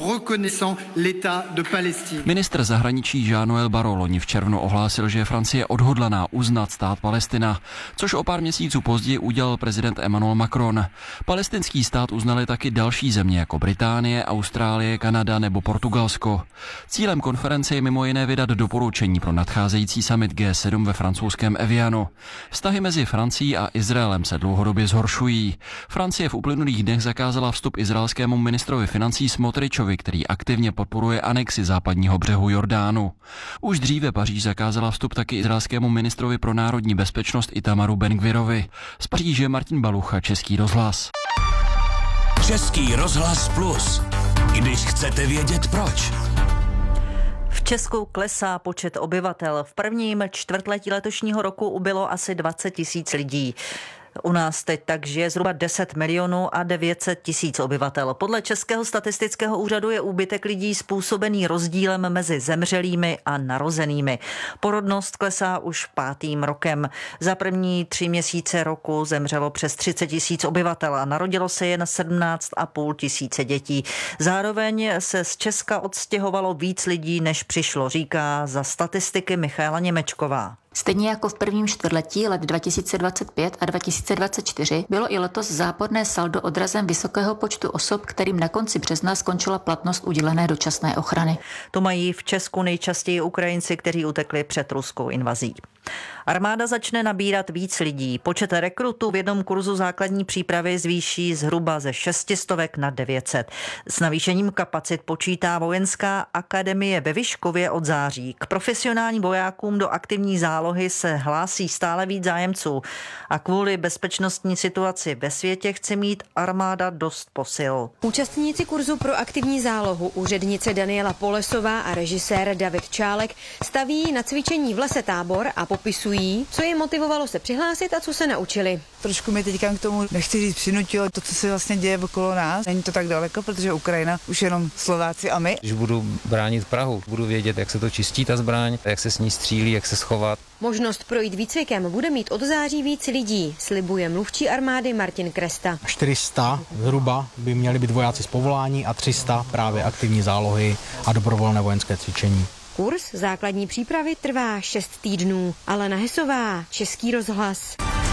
Ministr zahraničí Jean-Noël Barrot loni v červnu ohlásil, že je Francie odhodlaná uznat stát Palestina, což o pár měsíců později udělal prezident Emmanuel Macron. Palestinský stát uznali taky další země jako Británie, Austrálie, Kanada nebo Portugalsko. Cílem konference je mimo jiné vydat doporučení pro nadcházející summit G7 ve francouzském Evianu. Vztahy mezi Francií a Izraelem se dlouhodobě zhoršují. Francie v uplynulých dnech zakázala vstup izraelskému ministrovi financí Smotričovi, který aktivně podporuje anexi západního břehu Jordánu. Už dříve Paříž zakázala vstup taky izraelskému ministrovi pro národní bezpečnost Itamaru Ben-Gvirovi. Z Paříže Martin Balucha, Český rozhlas. Český rozhlas Plus. Když chcete vědět proč. V Česku klesá počet obyvatel. V prvním čtvrtletí letošního roku ubylo asi 20 000 lidí. U nás teď tak žije zhruba 10 milionů a 900 000 obyvatel. Podle Českého statistického úřadu je úbytek lidí způsobený rozdílem mezi zemřelými a narozenými. Porodnost klesá už 5. rokem. Za první 3 měsíce roku zemřelo přes 30 000 obyvatel a narodilo se jen 17 500 dětí. Zároveň se z Česka odstěhovalo víc lidí, než přišlo, říká za statistiky Michaela Němečková. Stejně jako v prvním čtvrtletí let 2025 a 2024 bylo i letos záporné saldo odrazem vysokého počtu osob, kterým na konci března skončila platnost udělené dočasné ochrany. To mají v Česku nejčastěji Ukrajinci, kteří utekli před ruskou invazí. Armáda začne nabírat víc lidí. Počet rekrutů v jednom kurzu základní přípravy zvýší zhruba ze 600 na 900. S navýšením kapacit počítá Vojenská akademie ve Vyškově od září. K profesionálním vojákům do aktivní zálohy se hlásí stále víc zájemců a kvůli bezpečnostní situaci ve světě chce mít armáda dost posil. Účastníci kurzu pro aktivní zálohu, úřednice Daniela Polesová a režisér David Čálek staví na cvičení v lese tábor a popisují, co je motivovalo se přihlásit a co se naučili. Trošku mě teďka k tomu, nechci říct, přinutilo to, co se vlastně děje okolo nás. Není to tak daleko, protože Ukrajina už jenom Slováci a my. Když budu bránit Prahu, budu vědět, jak se to čistí ta zbraň, jak se s ní střílí, jak se schovat. Možnost projít výcvikem bude mít od září víc lidí, slibuje mluvčí armády Martin Kresta. 400 zhruba by měli být vojáci z povolání a 300 právě aktivní zálohy a dobrovolné vojenské cvičení. Kurs základní přípravy trvá 6 týdnů. Alena Hesová, Český rozhlas.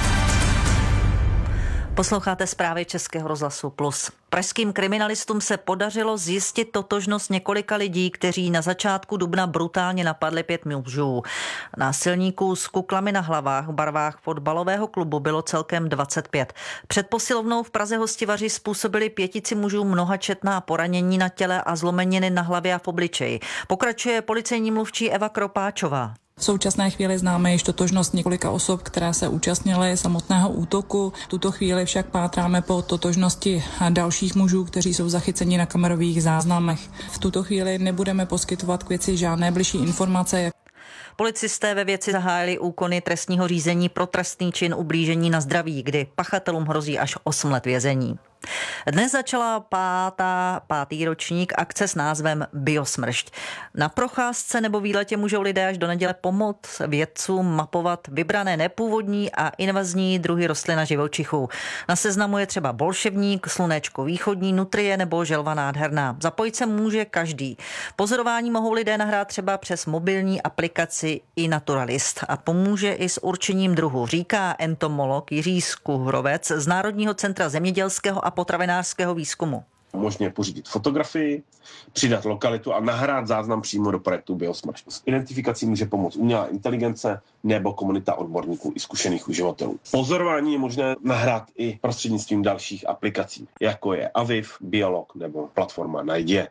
Posloucháte zprávy Českého rozhlasu Plus. Pražským kriminalistům se podařilo zjistit totožnost několika lidí, kteří na začátku dubna brutálně napadli 5 mužů. Násilníků s kuklami na hlavách v barvách fotbalového klubu bylo celkem 25. Před posilovnou v Praze Hostivaři způsobili 5 mužů mnohačetná poranění na těle a zlomeniny na hlavě a v obličeji. Pokračuje policejní mluvčí Eva Kropáčová. V současné chvíli známe již totožnost několika osob, které se účastnily samotného útoku. V tuto chvíli však pátráme po totožnosti dalších mužů, kteří jsou zachyceni na kamerových záznamech. V tuto chvíli nebudeme poskytovat k věci žádné bližší informace. Policisté ve věci zahájili úkony trestního řízení pro trestný čin ublížení na zdraví, kdy pachatelům hrozí až 8 let vězení. Dnes začala pátý ročník akce s názvem Biosmršť. Na procházce nebo výletě můžou lidé až do neděle pomoct vědcům mapovat vybrané nepůvodní a invazní druhy rostlin a živočichů. Na seznamu je třeba bolševník, slunečko východní, nutrie nebo želva nádherná. Zapojit se může každý. Pozorování mohou lidé nahrát třeba přes mobilní aplikaci iNaturalist a pomůže i s určením druhu, říká entomolog Jiří Skuhrovec z Národního centra zemědělského a potravinářského výzkumu. Možně pořídit fotografii, přidat lokalitu a nahrát záznam přímo do projektu Biosmršť. S identifikací může pomoct umělá inteligence nebo komunita odborníků i zkušených uživatelů. Pozorování je možné nahrát i prostřednictvím dalších aplikací, jako je Aviv, Biolog nebo platforma Najdi.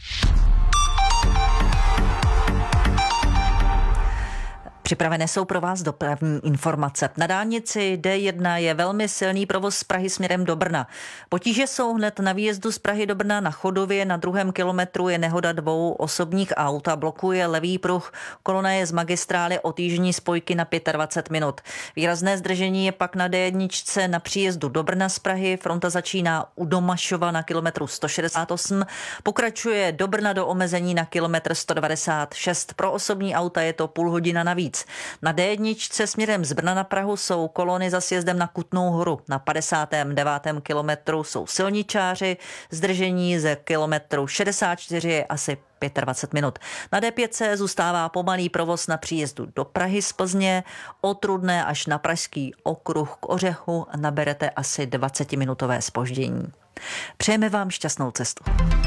Připravené jsou pro vás dopravní informace. Na dálnici D1 je velmi silný provoz z Prahy směrem do Brna. Potíže jsou hned na výjezdu z Prahy do Brna na Chodově. Na 2. kilometru je nehoda 2 osobních aut a blokuje levý pruh. Kolona je z magistrály od jižní spojky na 25 minut. Výrazné zdržení je pak na D1 na příjezdu do Brna z Prahy. Fronta začíná u Domašova na kilometru 168. Pokračuje do Brna do omezení na kilometr 196. Pro osobní auta je to půl hodina navíc. Na D1 směrem z Brna na Prahu jsou kolony za sjezdem na Kutnou Horu. Na 59. kilometru jsou silničáři. Zdržení ze kilometru 64 je asi 25 minut. Na D5 zůstává pomalý provoz na příjezdu do Prahy z Plzně. Od Rudné až na Pražský okruh k Ořechu naberete asi 20-minutové zpoždění. Přejeme vám šťastnou cestu.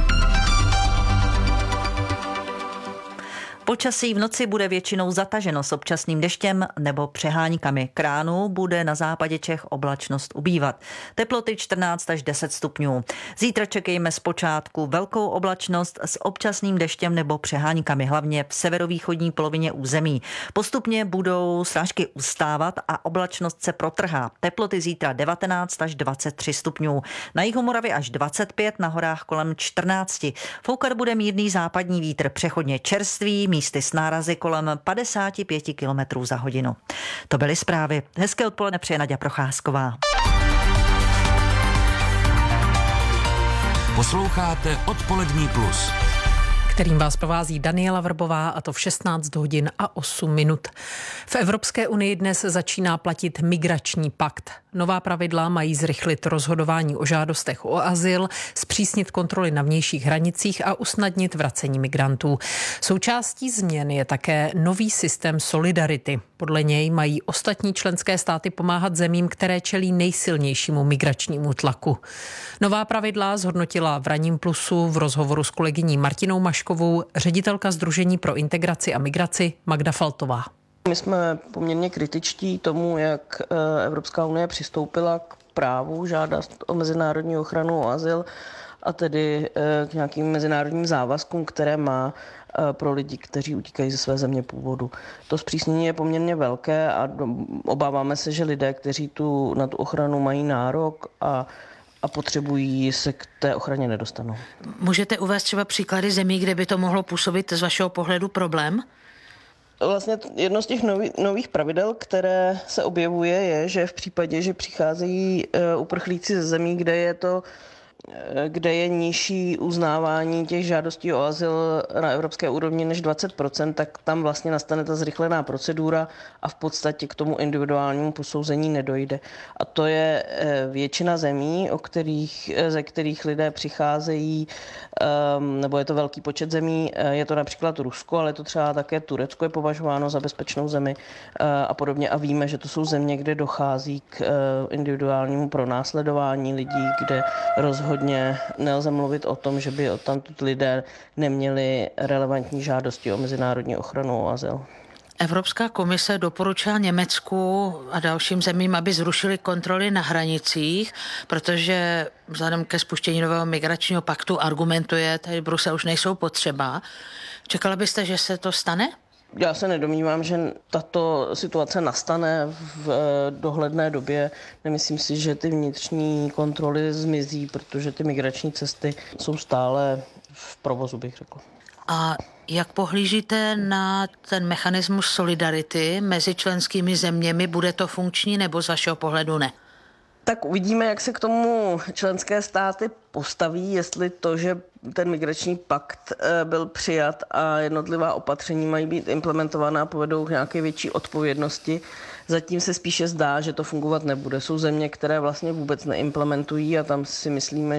Počasí v noci bude většinou zataženo s občasným deštěm nebo přeháňkami. K ránu bude na západě Čech oblačnost ubývat. Teploty 14 až 10 stupňů. Zítra čekejme zpočátku velkou oblačnost s občasným deštěm nebo přeháňkami, hlavně v severovýchodní polovině území. Postupně budou srážky ustávat a oblačnost se protrhá. Teploty zítra 19 až 23 stupňů. Na jihu Moravy až 25, na horách kolem 14. Foukat bude mírný západní vítr, přechodně čerstvý, místy s nárazy kolem 55 km za hodinu. To byly zprávy. Hezké odpoledne přeje Naďa Procházková. Posloucháte Odpolední plus, kterým vás provází Daniela Vrbová, a to v 16 hodin a 8 minut. V Evropské unii dnes začíná platit migrační pakt. Nová pravidla mají zrychlit rozhodování o žádostech o azyl, zpřísnit kontroly na vnějších hranicích a usnadnit vracení migrantů. Součástí změn je také nový systém solidarity. Podle něj mají ostatní členské státy pomáhat zemím, které čelí nejsilnějšímu migračnímu tlaku. Nová pravidla zhodnotila v Ranním plusu v rozhovoru s kolegyní Martinou Maškovou ředitelka Sdružení pro integraci a migraci Magda Faltová. My jsme poměrně kritičtí tomu, jak Evropská unie přistoupila k právu žádat o mezinárodní ochranu, o azyl a tedy k nějakým mezinárodním závazkům, které má pro lidi, kteří utíkají ze své země původu. To zpřísnění je poměrně velké a obáváme se, že lidé, kteří na tu ochranu mají nárok a potřebují, se k té ochraně nedostanou. Můžete uvést třeba příklady zemí, kde by to mohlo působit z vašeho pohledu problém? Vlastně jedno z těch nových pravidel, které se objevuje, je, že v případě, že přicházejí uprchlíci ze zemí, kde je nižší uznávání těch žádostí o azyl na evropské úrovni než 20%, tak tam vlastně nastane ta zrychlená procedura a v podstatě k tomu individuálnímu posouzení nedojde. A to je většina zemí, ze kterých lidé přicházejí, nebo je to velký počet zemí, je to například Rusko, ale je to třeba také Turecko je považováno za bezpečnou zemi a podobně. A víme, že to jsou země, kde dochází k individuálnímu pronásledování lidí, kde rozhodně nelze mluvit o tom, že by odtamtud lidé neměli relevantní žádosti o mezinárodní ochranu o azyl. Evropská komise doporučila Německu a dalším zemím, aby zrušili kontroly na hranicích, protože vzhledem ke spuštění nového migračního paktu argumentuje, tady Brusel už nejsou potřeba. Čekala byste, že se to stane? Já se nedomnívám, že tato situace nastane v dohledné době. Nemyslím si, že ty vnitřní kontroly zmizí, protože ty migrační cesty jsou stále v provozu, bych řekl. A jak pohlížíte na ten mechanismus solidarity mezi členskými zeměmi? Bude to funkční nebo z vašeho pohledu ne? Tak uvidíme, jak se k tomu členské státy postaví, jestli to, že ten migrační pakt byl přijat a jednotlivá opatření mají být implementovaná, povedou k nějaké větší odpovědnosti. Zatím se spíše zdá, že to fungovat nebude. Jsou země, které vlastně vůbec neimplementují a tam si myslíme,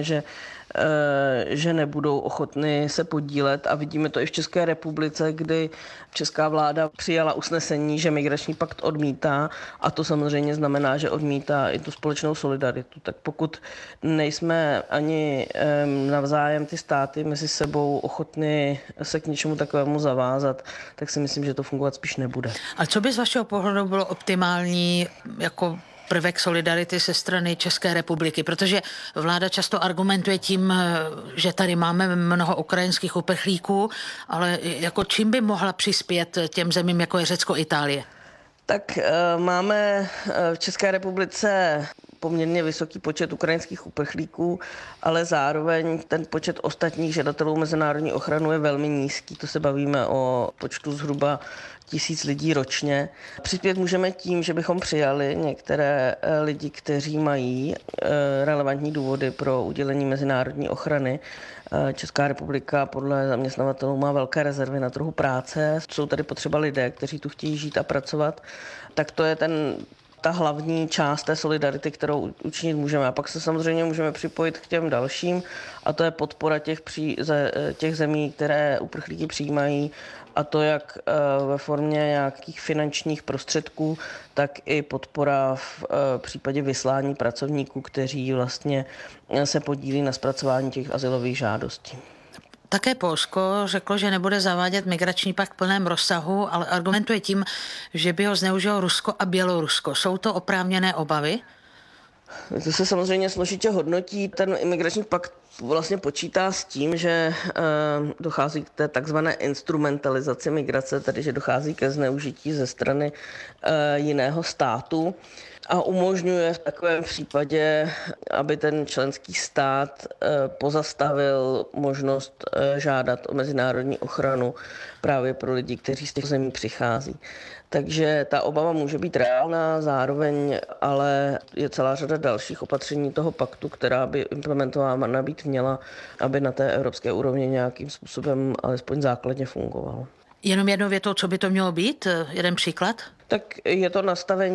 že nebudou ochotny se podílet. A vidíme to i v České republice, kdy česká vláda přijala usnesení, že migrační pakt odmítá a to samozřejmě znamená, že odmítá i tu společnou solidaritu. Tak pokud nejsme ani navzájem ty státy mezi sebou ochotny se k něčemu takovému zavázat, tak si myslím, že to fungovat spíš nebude. A co by z vašeho pohledu bylo optimální jako prvek solidarity ze strany České republiky, protože vláda často argumentuje tím, že tady máme mnoho ukrajinských uprchlíků, ale jako čím by mohla přispět těm zemím, jako je Řecko, Itálie? Tak máme v České republice poměrně vysoký počet ukrajinských uprchlíků, ale zároveň ten počet ostatních žadatelů mezinárodní ochranu je velmi nízký. To se bavíme o počtu zhruba 1000 lidí ročně. Přispět můžeme tím, že bychom přijali některé lidi, kteří mají relevantní důvody pro udělení mezinárodní ochrany. Česká republika podle zaměstnavatelů má velké rezervy na trhu práce. Jsou tady potřeba lidé, kteří tu chtějí žít a pracovat. Tak to je ta hlavní část té solidarity, kterou učinit můžeme. A pak se samozřejmě můžeme připojit k těm dalším a to je podpora těch zemí, které uprchlíky přijímají, a to jak ve formě nějakých finančních prostředků, tak i podpora v případě vyslání pracovníků, kteří vlastně se podílí na zpracování těch azylových žádostí. Také Polsko řeklo, že nebude zavádět migrační pakt v plném rozsahu, ale argumentuje tím, že by ho zneužilo Rusko a Bělorusko. Jsou to oprávněné obavy? To se samozřejmě složitě hodnotí. Ten imigrační pakt vlastně počítá s tím, že dochází k té takzvané instrumentalizaci migrace, tedy že dochází ke zneužití ze strany jiného státu a umožňuje v takovém případě, aby ten členský stát pozastavil možnost žádat o mezinárodní ochranu právě pro lidi, kteří z těch zemí přichází. Takže ta obava může být reálná, zároveň ale je celá řada dalších opatření toho paktu, která by implementována být měla, aby na té evropské úrovni nějakým způsobem alespoň základně fungovalo. Jenom jednou větou, co by to mělo být? Jeden příklad? Tak je to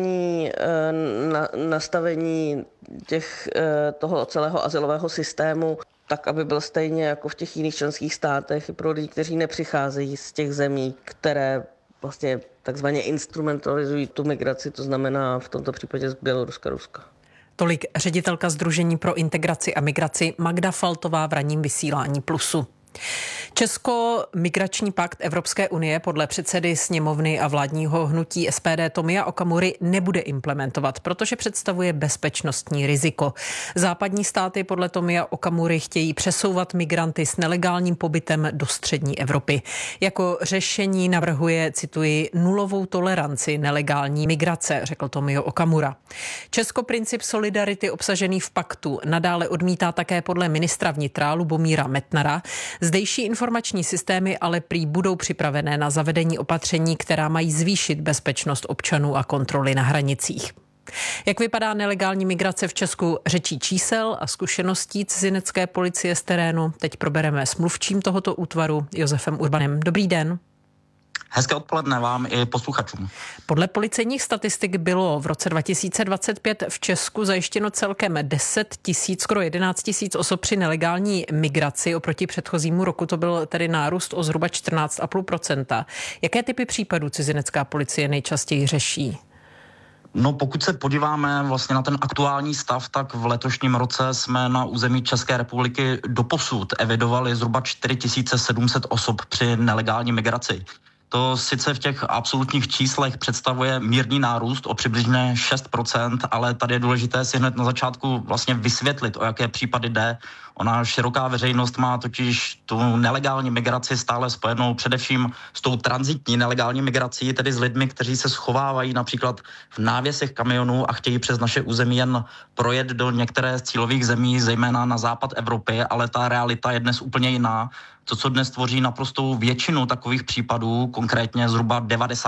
nastavení toho celého azylového systému tak, aby byl stejně jako v těch jiných členských státech pro lidi, kteří nepřicházejí z těch zemí, které vlastně takzvaně instrumentalizují tu migraci, to znamená v tomto případě z Běloruska, Ruska. Tolik ředitelka Sdružení pro integraci a migraci Magda Faltová v ranním vysílání Plusu. Česko-migrační pakt Evropské unie podle předsedy sněmovny a vládního hnutí SPD Tomia Okamury nebude implementovat, protože představuje bezpečnostní riziko. Západní státy podle Tomia Okamury chtějí přesouvat migranty s nelegálním pobytem do střední Evropy. Jako řešení navrhuje, cituji, nulovou toleranci nelegální migrace, řekl Tomio Okamura. Česko princip solidarity obsažený v paktu nadále odmítá také podle ministra vnitra Lubomíra Metnara. Zdejší informační systémy ale prý budou připravené na zavedení opatření, která mají zvýšit bezpečnost občanů a kontroly na hranicích. Jak vypadá nelegální migrace v Česku řečí čísel a zkušeností cizinecké policie z terénu? Teď probereme s mluvčím tohoto útvaru Josefem Urbanem. Dobrý den. Hezké odpoledne vám i posluchačům. Podle policejních statistik bylo v roce 2025 v Česku zajištěno celkem 10 000, skoro 11 000 osob při nelegální migraci. Oproti předchozímu roku to byl tedy nárůst o zhruba 14,5%. Jaké typy případů cizinecká policie nejčastěji řeší? No, pokud se podíváme vlastně na ten aktuální stav, tak v letošním roce jsme na území České republiky doposud evidovali zhruba 4700 osob při nelegální migraci. To sice v těch absolutních číslech představuje mírný nárůst o přibližně 6%, ale tady je důležité si hned na začátku vlastně vysvětlit, o jaké případy jde. Ona široká veřejnost má totiž tu nelegální migraci stále spojenou především s tou tranzitní nelegální migrací, tedy s lidmi, kteří se schovávají například v návěsech kamionů a chtějí přes naše území jen projet do některé z cílových zemí, zejména na západ Evropy, ale ta realita je dnes úplně jiná. To, co dnes tvoří naprostou většinu takových případů, konkrétně zhruba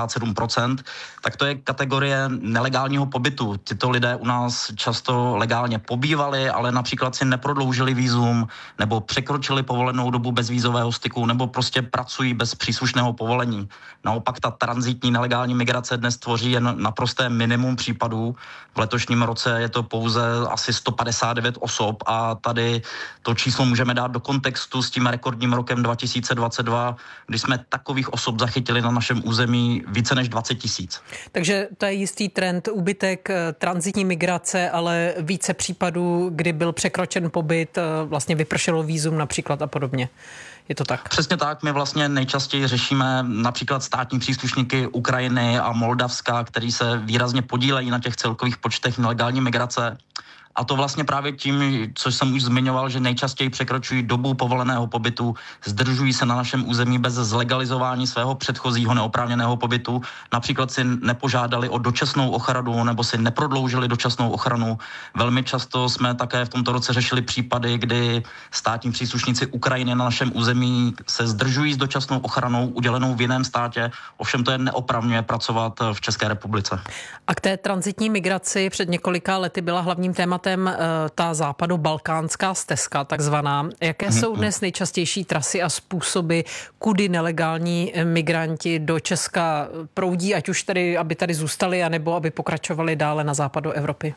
97%, tak to je kategorie nelegálního pobytu. Tyto lidé u nás často legálně pobývali, ale například si neprodloužili vízum, nebo překročili povolenou dobu bezvízového styku, nebo prostě pracují bez příslušného povolení. Naopak ta tranzitní nelegální migrace dnes tvoří jen naprosté minimum případů. V letošním roce je to pouze asi 159 osob a tady to číslo můžeme dát do kontextu s tím rekordním rokem 2022, kdy jsme takových osob zachytili na našem území více než 20 000. Takže to je jistý trend, úbytek tranzitní migrace, ale více případů, kdy byl překročen pobyt, vlastně vypršelo vízum například a podobně. Je to tak? Přesně tak. My vlastně nejčastěji řešíme například státní příslušníky Ukrajiny a Moldavska, který se výrazně podílejí na těch celkových počtech nelegální migrace. A to vlastně právě tím, co jsem už zmiňoval, že nejčastěji překročují dobu povoleného pobytu, zdržují se na našem území bez zlegalizování svého předchozího neoprávněného pobytu, například si nepožádali o dočasnou ochranu nebo si neprodloužili dočasnou ochranu. Velmi často jsme také v tomto roce řešili případy, kdy státní příslušníci Ukrajiny na našem území se zdržují s dočasnou ochranou udělenou v jiném státě, ovšem to je neopravňuje pracovat v České republice. A k té tranzitní migraci před několika lety byla hlavním tématem ta západobalkánská stezka, takzvaná. Jaké jsou dnes nejčastější trasy a způsoby, kudy nelegální migranti do Česka proudí, ať už tedy, aby tady zůstali, anebo aby pokračovali dále na západ do Evropy?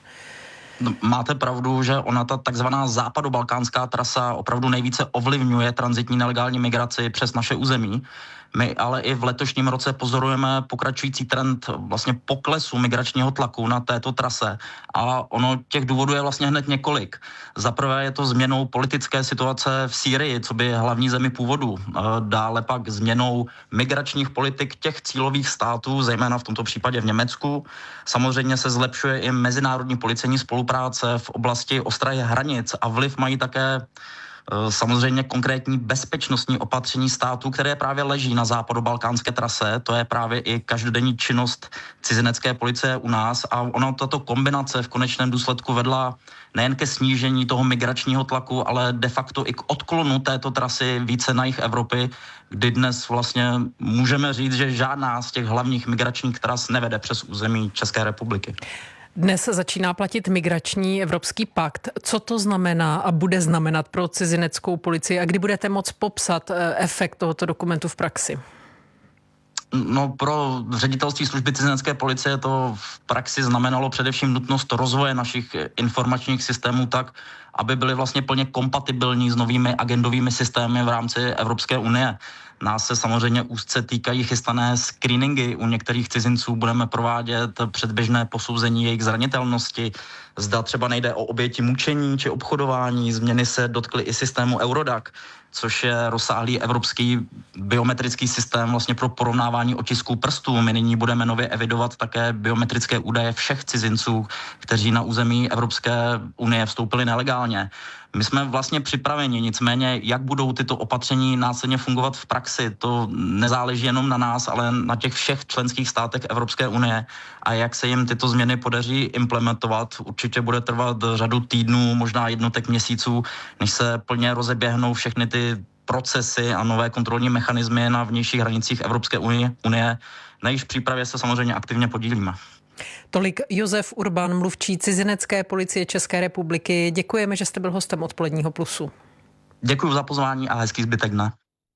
Máte pravdu, že ona ta takzvaná západobalkánská trasa opravdu nejvíce ovlivňuje tranzitní nelegální migraci přes naše území. My ale i v letošním roce pozorujeme pokračující trend vlastně poklesu migračního tlaku na této trase a ono těch důvodů je vlastně hned několik. Za prvé je to změnou politické situace v Sýrii, co by hlavní zemi původu. Dále pak změnou migračních politik těch cílových států, zejména v tomto případě v Německu. Samozřejmě se zlepšuje i mezinárodní policejní spolupráce v oblasti ostrahy hranic a vliv mají také samozřejmě konkrétní bezpečnostní opatření států, které právě leží na západobalkánské trase. To je právě i každodenní činnost cizinecké policie u nás a ona tato kombinace v konečném důsledku vedla nejen ke snížení toho migračního tlaku, ale de facto i k odklonu této trasy více na jih Evropy, kdy dnes vlastně můžeme říct, že žádná z těch hlavních migračních tras nevede přes území České republiky. Dnes začíná platit migrační evropský pakt. Co to znamená a bude znamenat pro cizineckou policii a kdy budete moct popsat efekt tohoto dokumentu v praxi? No, pro ředitelství služby cizinecké policie to v praxi znamenalo především nutnost rozvoje našich informačních systémů tak, aby byly vlastně plně kompatibilní s novými agendovými systémy v rámci Evropské unie. Nás se samozřejmě úzce týkají chystané screeningy. U některých cizinců budeme provádět předběžné posouzení jejich zranitelnosti. Zda třeba nejde o oběti mučení či obchodování. Změny se dotkly i systému Eurodac, což je rozsáhlý evropský biometrický systém vlastně pro porovnávání otisků prstů. My nyní budeme nově evidovat také biometrické údaje všech cizinců, kteří na území Evropské unie vstoupili nelegálně. My jsme vlastně připraveni, nicméně jak budou tyto opatření následně fungovat v praxi, to nezáleží jenom na nás, ale na těch všech členských státech Evropské unie a jak se jim tyto změny podaří implementovat. Určitě bude trvat řadu týdnů, možná jednotek měsíců, než se plně rozeběhnou všechny ty procesy a nové kontrolní mechanismy na vnějších hranicích Evropské unie. Na jejich přípravě se samozřejmě aktivně podílíme. Tolik Josef Urban, mluvčí cizinecké policie České republiky. Děkujeme, že jste byl hostem Odpoledního Plusu. Děkuji za pozvání a hezký zbytek dne.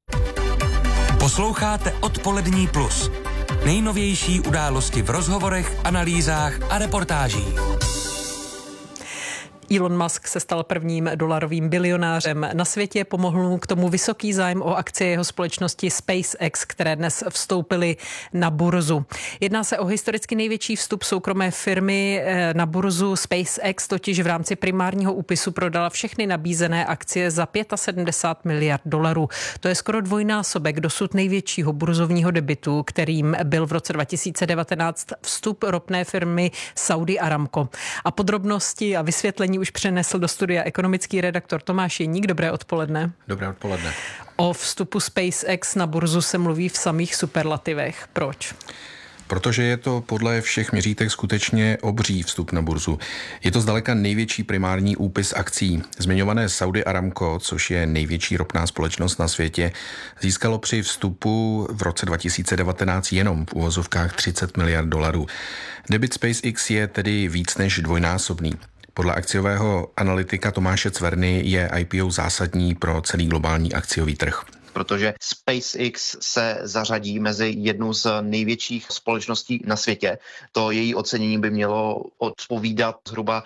Posloucháte Odpolední Plus. Nejnovější události v rozhovorech, analýzách a reportážích. Elon Musk se stal prvním dolarovým bilionářem na světě. Pomohl mu k tomu vysoký zájem o akcie jeho společnosti SpaceX, které dnes vstoupily na burzu. Jedná se o historicky největší vstup soukromé firmy na burzu. SpaceX totiž v rámci primárního úpisu prodala všechny nabízené akcie za 75 miliard dolarů. To je skoro dvojnásobek dosud největšího burzovního debitu, kterým byl v roce 2019 vstup ropné firmy Saudi Aramco. A podrobnosti a vysvětlení už přenesl do studia ekonomický redaktor Tomáš Jeník. Dobré odpoledne. Dobré odpoledne. O vstupu SpaceX na burzu se mluví v samých superlativech. Proč? Protože je to podle všech měřítek skutečně obří vstup na burzu. Je to zdaleka největší primární úpis akcí. Zmiňované Saudi Aramco, což je největší ropná společnost na světě, získalo při vstupu v roce 2019 jenom v uvozovkách 30 miliard dolarů. Debit SpaceX je tedy víc než dvojnásobný. Podle akciového analytika Tomáše Cverny je IPO zásadní pro celý globální akciový trh. Protože SpaceX se zařadí mezi jednu z největších společností na světě. To její ocenění by mělo odpovídat zhruba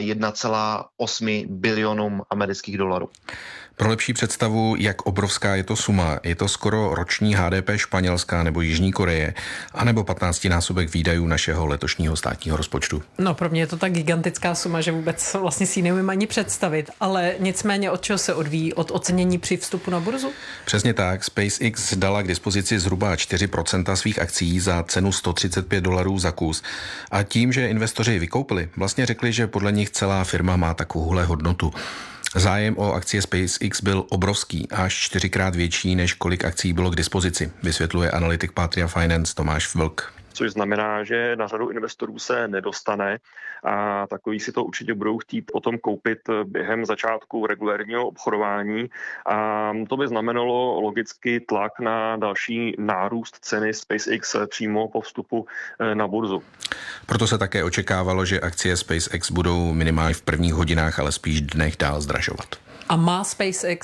1,8 bilionům amerických dolarů. Pro lepší představu, jak obrovská je to suma, je to skoro roční HDP Španělska nebo Jižní Koreje, anebo 15násobek výdajů našeho letošního státního rozpočtu. No, pro mě je to tak gigantická suma, že vůbec vlastně si ji neumím ani představit, ale nicméně od čeho se odvíjí? Od ocenění při vstupu na burzu? Přesně tak. SpaceX dala k dispozici zhruba 4% svých akcií za cenu $135 za kus. A tím, že investoři vykoupili, vlastně řekli, že podle nich celá firma má takovouhle hodnotu. Zájem o akcie SpaceX byl obrovský, až 4krát větší, než kolik akcií bylo k dispozici, vysvětluje analytik Patria Finance Tomáš Vlk. Což znamená, že na řadu investorů se nedostane a takový si to určitě budou chtít potom koupit během začátku regulérního obchodování a to by znamenalo logicky tlak na další nárůst ceny SpaceX přímo po vstupu na burzu. Proto se také očekávalo, že akcie SpaceX budou minimálně v prvních hodinách, ale spíš dnech dál zdražovat. A má SpaceX